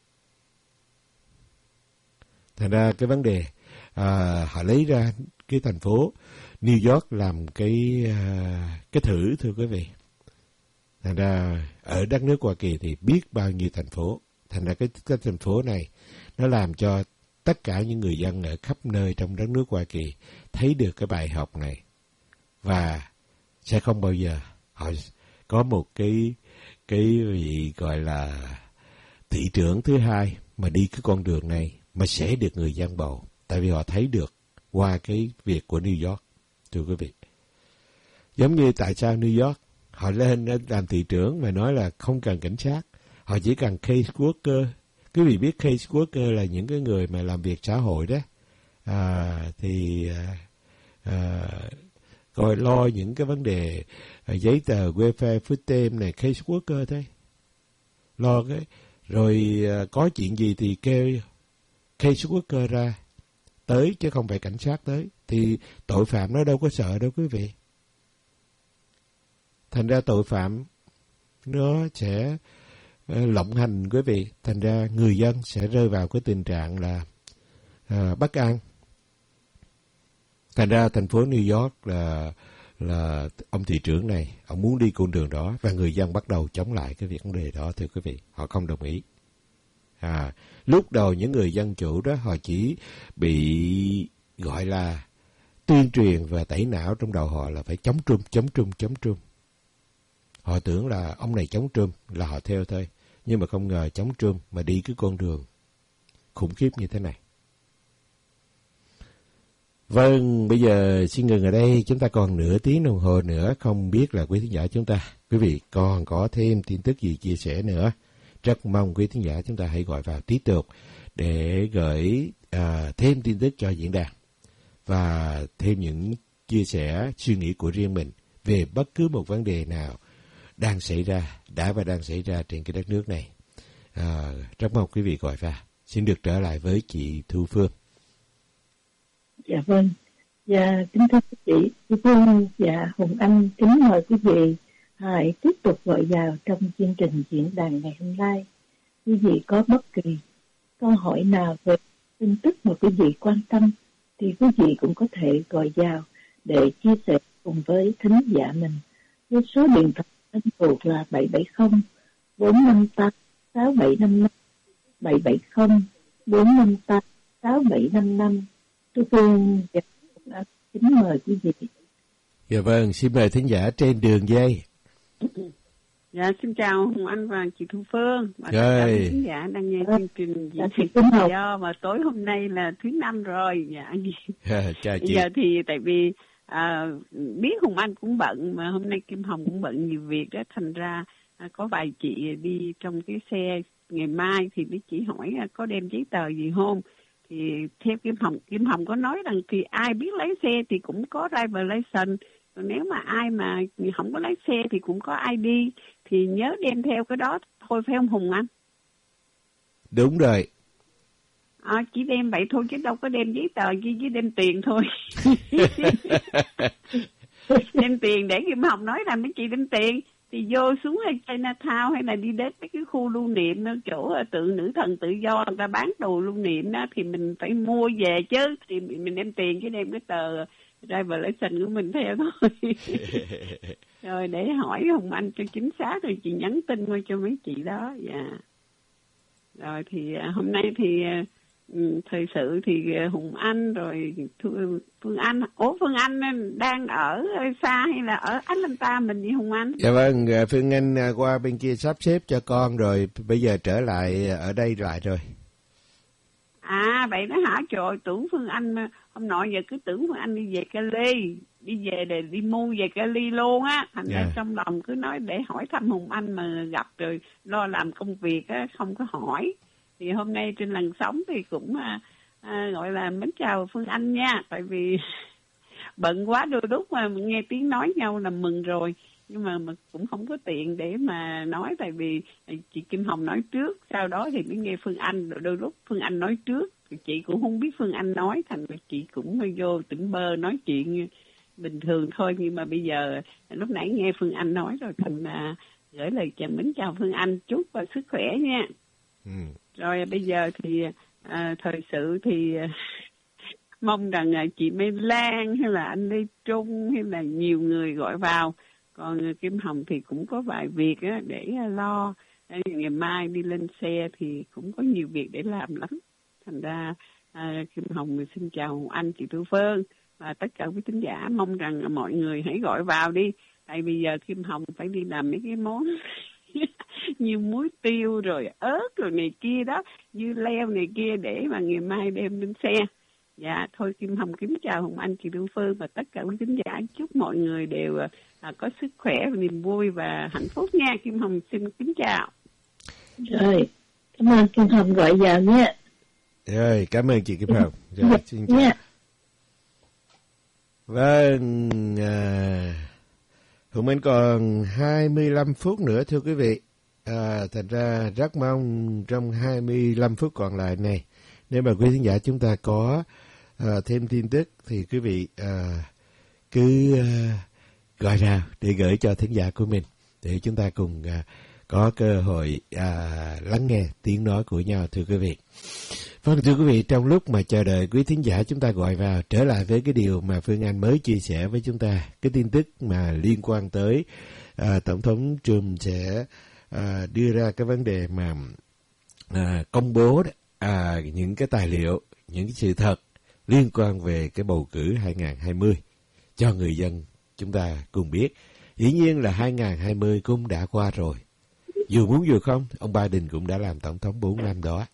Speaker 1: Thành ra cái vấn đề, họ lấy ra cái thành phố New York làm cái thử thưa quý vị. Thành ra ở đất nước Hoa Kỳ thì biết bao nhiêu thành phố. Thành ra cái thành phố này nó làm cho tất cả những người dân ở khắp nơi trong đất nước Hoa Kỳ thấy được cái bài học này. Và sẽ không bao giờ họ có một cái vị gọi là thị trưởng thứ hai mà đi cái con đường này mà sẽ được người dân bầu. Tại vì họ thấy được qua cái việc của New York, thưa quý vị. Giống như tại sao New York họ lên làm thị trưởng mà nói là không cần cảnh sát, họ chỉ cần case worker. Quý vị biết case worker là những cái người mà làm việc xã hội đó, coi lo những cái vấn đề giấy tờ welfare food stamp này, case worker thôi. Lo cái rồi có chuyện gì thì kêu case worker ra tới chứ không phải cảnh sát tới, thì tội phạm nó đâu có sợ đâu quý vị. Thành ra tội phạm nó sẽ lộng hành quý vị, thành ra người dân sẽ rơi vào cái tình trạng là bất an. Thành ra thành phố New York là ông thị trưởng này, ông muốn đi con đường đó và người dân bắt đầu chống lại cái vấn đề đó, thưa quý vị. Họ không đồng ý. Lúc đầu những người dân chủ đó họ chỉ bị gọi là tuyên truyền và tẩy não trong đầu họ là phải chống Trump. Họ tưởng là ông này chống Trump là họ theo thôi. Nhưng mà không ngờ chống Trump mà đi cái con đường khủng khiếp như thế này. Vâng, bây giờ xin ngừng ở đây. Chúng ta còn nửa tiếng đồng hồ nữa. Không biết là quý thính giả chúng ta, quý vị còn có thêm tin tức gì chia sẻ nữa. Rất mong quý thính giả chúng ta hãy gọi vào tiếp tục để gửi thêm tin tức cho diễn đàn và thêm những chia sẻ suy nghĩ của riêng mình về bất cứ một vấn đề nào đang xảy ra, đã và đang xảy ra trên cái đất nước này. Rất mong quý vị gọi vào. Xin được trở lại với chị Thu Phương.
Speaker 2: Dạ vâng. Dạ kính thưa quý vị, Thu Phương và Hùng Anh kính mời quý vị hãy tiếp tục gọi vào trong chương trình diễn đàn ngày hôm nay. Quý vị có bất kỳ câu hỏi nào về tin tức mà quý vị quan tâm thì quý vị cũng có thể gọi vào để chia sẻ cùng với thính giả mình. Với số điện thoại thân thuộc là 770 458 6755 770 458 6755. Tôi kính mời quý vị.
Speaker 1: Dạ vâng, xin mời thính giả trên đường dây.
Speaker 3: Dạ, xin chào Hùng Anh và chị Thu Phương và tất cả khán giả đang nghe chương trình diễn tự do mà tối hôm nay là thứ Năm rồi. Dạ.
Speaker 1: Chào chị.
Speaker 3: Giờ thì tại vì biết Hùng Anh cũng bận mà hôm nay Kim Hồng cũng bận nhiều việc đó, thành ra có vài chị đi trong cái xe ngày mai thì mấy chị hỏi có đem giấy tờ gì không. Thì theo Kim Hồng có nói rằng thì ai biết lái xe thì cũng có driver license. Còn nếu mà ai mà không có lái xe thì cũng có ID, thì nhớ đem theo cái đó thôi, phải không Hùng Anh?
Speaker 1: Đúng rồi.
Speaker 3: Chỉ đem vậy thôi chứ đâu có đem giấy tờ gì, chỉ đem tiền thôi. Đem tiền để Kim Hồng nói là mấy chị đem tiền thì vô xuống Chinatown hay là đi đến mấy cái khu lưu niệm chỗ tượng nữ thần tự do người ta bán đồ lưu niệm đó, thì mình phải mua về chứ, thì mình đem tiền chứ đem cái tờ driver license của mình theo thôi. Rồi để hỏi Hùng Anh cho chính xác rồi chị nhắn tin qua cho mấy chị đó. Dạ. Rồi thì hôm nay thì thời sự thì Hùng Anh rồi Phương Anh. Phương Anh đang ở xa hay là ở Atlanta mình vậy Hùng Anh?
Speaker 1: Dạ vâng, Phương Anh qua bên kia sắp xếp cho con rồi, bây giờ trở lại ở đây lại rồi.
Speaker 3: Vậy đó hả? Trời, tưởng Phương Anh hôm nọ giờ cứ tưởng Phương Anh đi về Cali, đi về để đi mua về Cali luôn á. Thành ra trong lòng cứ nói để hỏi thăm Hùng Anh mà gặp rồi lo làm công việc á, không có hỏi. Thì hôm nay trên làn sóng thì cũng gọi là mến chào Phương Anh nha. Tại vì bận quá đôi lúc mà nghe tiếng nói nhau là mừng rồi. Nhưng mà cũng không có tiện để mà nói, tại vì chị Kim Hồng nói trước, sau đó thì mới nghe Phương Anh, rồi đôi lúc Phương Anh nói trước, chị cũng không biết Phương Anh nói, thành ra chị cũng hơi vô tỉnh bơ nói chuyện bình thường thôi. Nhưng mà bây giờ lúc nãy nghe Phương Anh nói rồi, thành gửi lời chào mến chào Phương Anh, chúc và sức khỏe nha. Rồi bây giờ thì thời sự thì mong rằng chị Mê Lan hay là anh Lê Trung hay là nhiều người gọi vào. Còn Kim Hồng thì cũng có vài việc để lo. Ngày mai đi lên xe thì cũng có nhiều việc để làm lắm. Thành ra Kim Hồng xin chào anh, chị Thu Phương và tất cả quý thính giả. Mong rằng mọi người hãy gọi vào đi. Tại bây giờ Kim Hồng phải đi làm mấy cái món như muối tiêu rồi ớt rồi này kia đó, dưa leo này kia để mà ngày mai đem lên xe. Dạ, thôi Kim Hồng kính chào Hồng Anh, chị Thu Phương và tất cả quý khán giả. Chúc mọi người đều có sức khỏe và niềm vui và hạnh phúc nha. Kim Hồng xin kính chào.
Speaker 2: Rồi, cảm ơn Kim Hồng gọi vào nha.
Speaker 1: Rồi, cảm ơn chị Kim Hồng. Rồi, xin chào. Vâng, Hùng Anh còn 25 phút nữa thưa quý vị. Thành ra rất mong trong 25 phút còn lại này, nếu mà quý khán giả chúng ta có thêm tin tức thì quý vị cứ gọi ra để gửi cho thính giả của mình để chúng ta cùng có cơ hội lắng nghe tiếng nói của nhau, thưa quý vị. Vâng, thưa quý vị, trong lúc mà chờ đợi quý thính giả chúng ta gọi vào, trở lại với cái điều mà Phương Anh mới chia sẻ với chúng ta, cái tin tức mà liên quan tới Tổng thống Trump sẽ đưa ra cái vấn đề mà công bố những cái tài liệu, những cái sự thật liên quan về cái bầu cử 2020 cho người dân chúng ta cùng biết. Dĩ nhiên là 2020 cũng đã qua rồi. Dù muốn dù không, ông Biden cũng đã làm tổng thống 4 năm đó.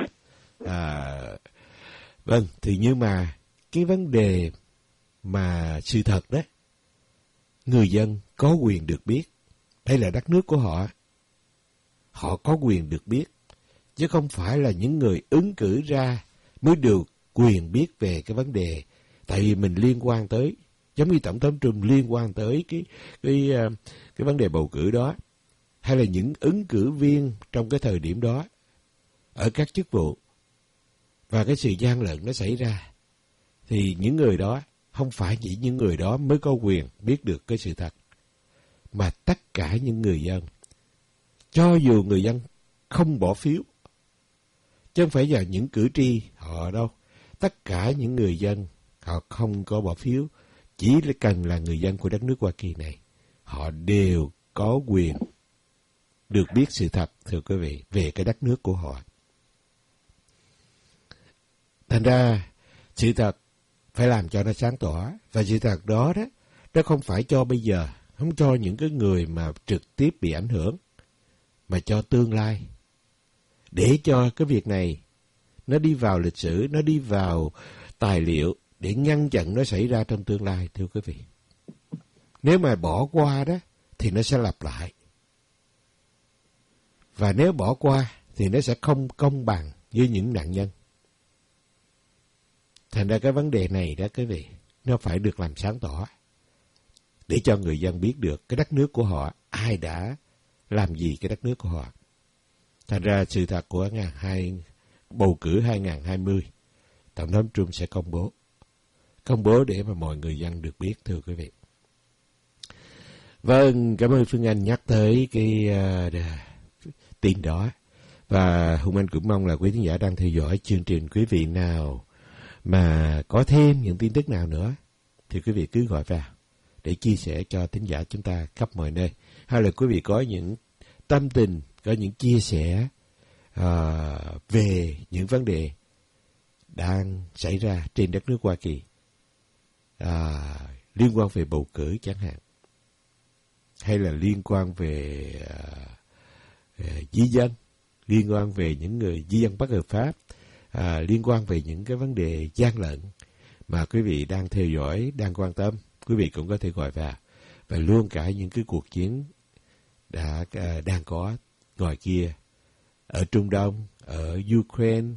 Speaker 1: Vâng, thì nhưng mà cái vấn đề mà sự thật đó, người dân có quyền được biết. Đây là đất nước của họ. Họ có quyền được biết. Chứ không phải là những người ứng cử ra mới được quyền biết về cái vấn đề. Tại vì mình liên quan tới, giống như Tổng thống Trump liên quan tới cái vấn đề bầu cử đó. Hay là những ứng cử viên trong cái thời điểm đó ở các chức vụ. Và cái sự gian lận nó xảy ra. Thì những người đó, không phải chỉ những người đó mới có quyền biết được cái sự thật. Mà tất cả những người dân, cho dù người dân không bỏ phiếu, chứ không phải là những cử tri họ đâu. Tất cả những người dân họ không có bỏ phiếu, chỉ cần là người dân của đất nước Hoa Kỳ này, họ đều có quyền được biết sự thật, thưa quý vị, về cái đất nước của họ. Thành ra, sự thật phải làm cho nó sáng tỏ, và sự thật đó nó không phải cho bây giờ, không cho những cái người mà trực tiếp bị ảnh hưởng, mà cho tương lai. Để cho cái việc này nó đi vào lịch sử, nó đi vào tài liệu để ngăn chặn nó xảy ra trong tương lai, thưa quý vị. Nếu mà bỏ qua đó thì nó sẽ lặp lại. Và nếu bỏ qua thì nó sẽ không công bằng với những nạn nhân. Thành ra cái vấn đề này đó quý vị, nó phải được làm sáng tỏ. Để cho người dân biết được cái đất nước của họ, ai đã làm gì cái đất nước của họ. Thành ra sự thật của bầu cử 2020, Tổng thống Trump sẽ công bố. Công bố để mà mọi người dân được biết, thưa quý vị. Vâng, cảm ơn Phương Anh nhắc tới cái tin đó. Và Hùng Anh cũng mong là quý khán giả đang theo dõi chương trình, quý vị nào mà có thêm những tin tức nào nữa thì quý vị cứ gọi vào để chia sẻ cho thính giả chúng ta khắp mọi nơi. Hay là quý vị có những tâm tình, có những chia sẻ về những vấn đề đang xảy ra trên đất nước Hoa Kỳ, liên quan về bầu cử chẳng hạn, hay là liên quan về di dân, liên quan về những người di dân bất hợp pháp, liên quan về những cái vấn đề gian lận mà quý vị đang theo dõi, đang quan tâm, quý vị cũng có thể gọi vào. Và luôn cả những cái cuộc chiến đang có ngoài kia, ở Trung Đông, ở Ukraine,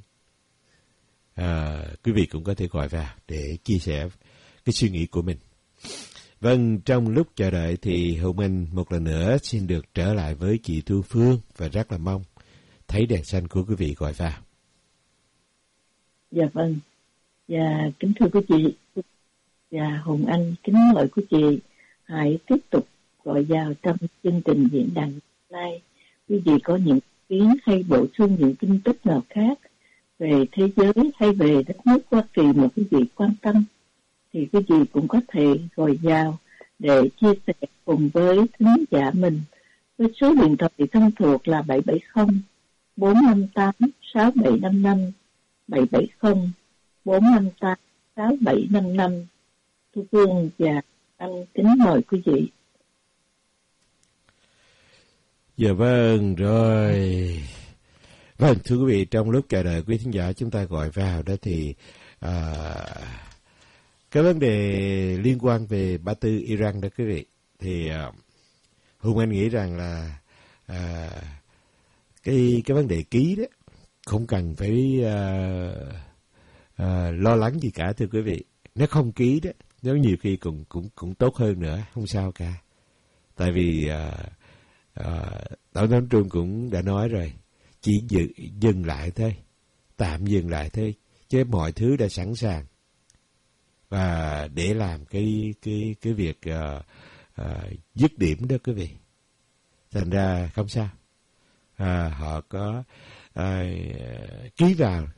Speaker 1: quý vị cũng có thể gọi vào để chia sẻ cái suy nghĩ của mình. Vâng, trong lúc chờ đợi thì Hùng Anh một lần nữa xin được trở lại với chị Thu Phương, và rất là mong thấy đèn xanh của quý vị gọi vào.
Speaker 2: Dạ vâng. Và kính thưa quý chị và Hùng Anh, kính mời quý chị hãy tiếp tục gọi vào trong chương trình diễn đàn nay. Quý vị có những ý kiến hay bổ sung những tin tức nào khác về thế giới hay về đất nước Hoa Kỳ mà quý vị quan tâm, thì quý vị cũng có thể gọi vào để chia sẻ cùng với thính giả mình với số điện thoại thông thuộc là 770 458 6755, 770 458 6755. Thu Phương và anh kính mời quý vị.
Speaker 1: Dạ vâng, rồi. Vâng, thưa quý vị, trong lúc chờ đợi quý thính giả chúng ta gọi vào đó thì cái vấn đề liên quan về Ba Tư Iran đó quý vị, thì Hùng Anh nghĩ rằng là cái vấn đề ký đó không cần phải lo lắng gì cả, thưa quý vị. Nếu không ký đó, nếu nhiều khi cũng tốt hơn nữa, không sao cả. Tại vì Tổng thống Trump cũng đã nói rồi, chỉ dừng lại thôi, tạm dừng lại thôi, chứ mọi thứ đã sẵn sàng và để làm cái việc dứt điểm đó quý vị. Thành ra không sao. Họ có ký vào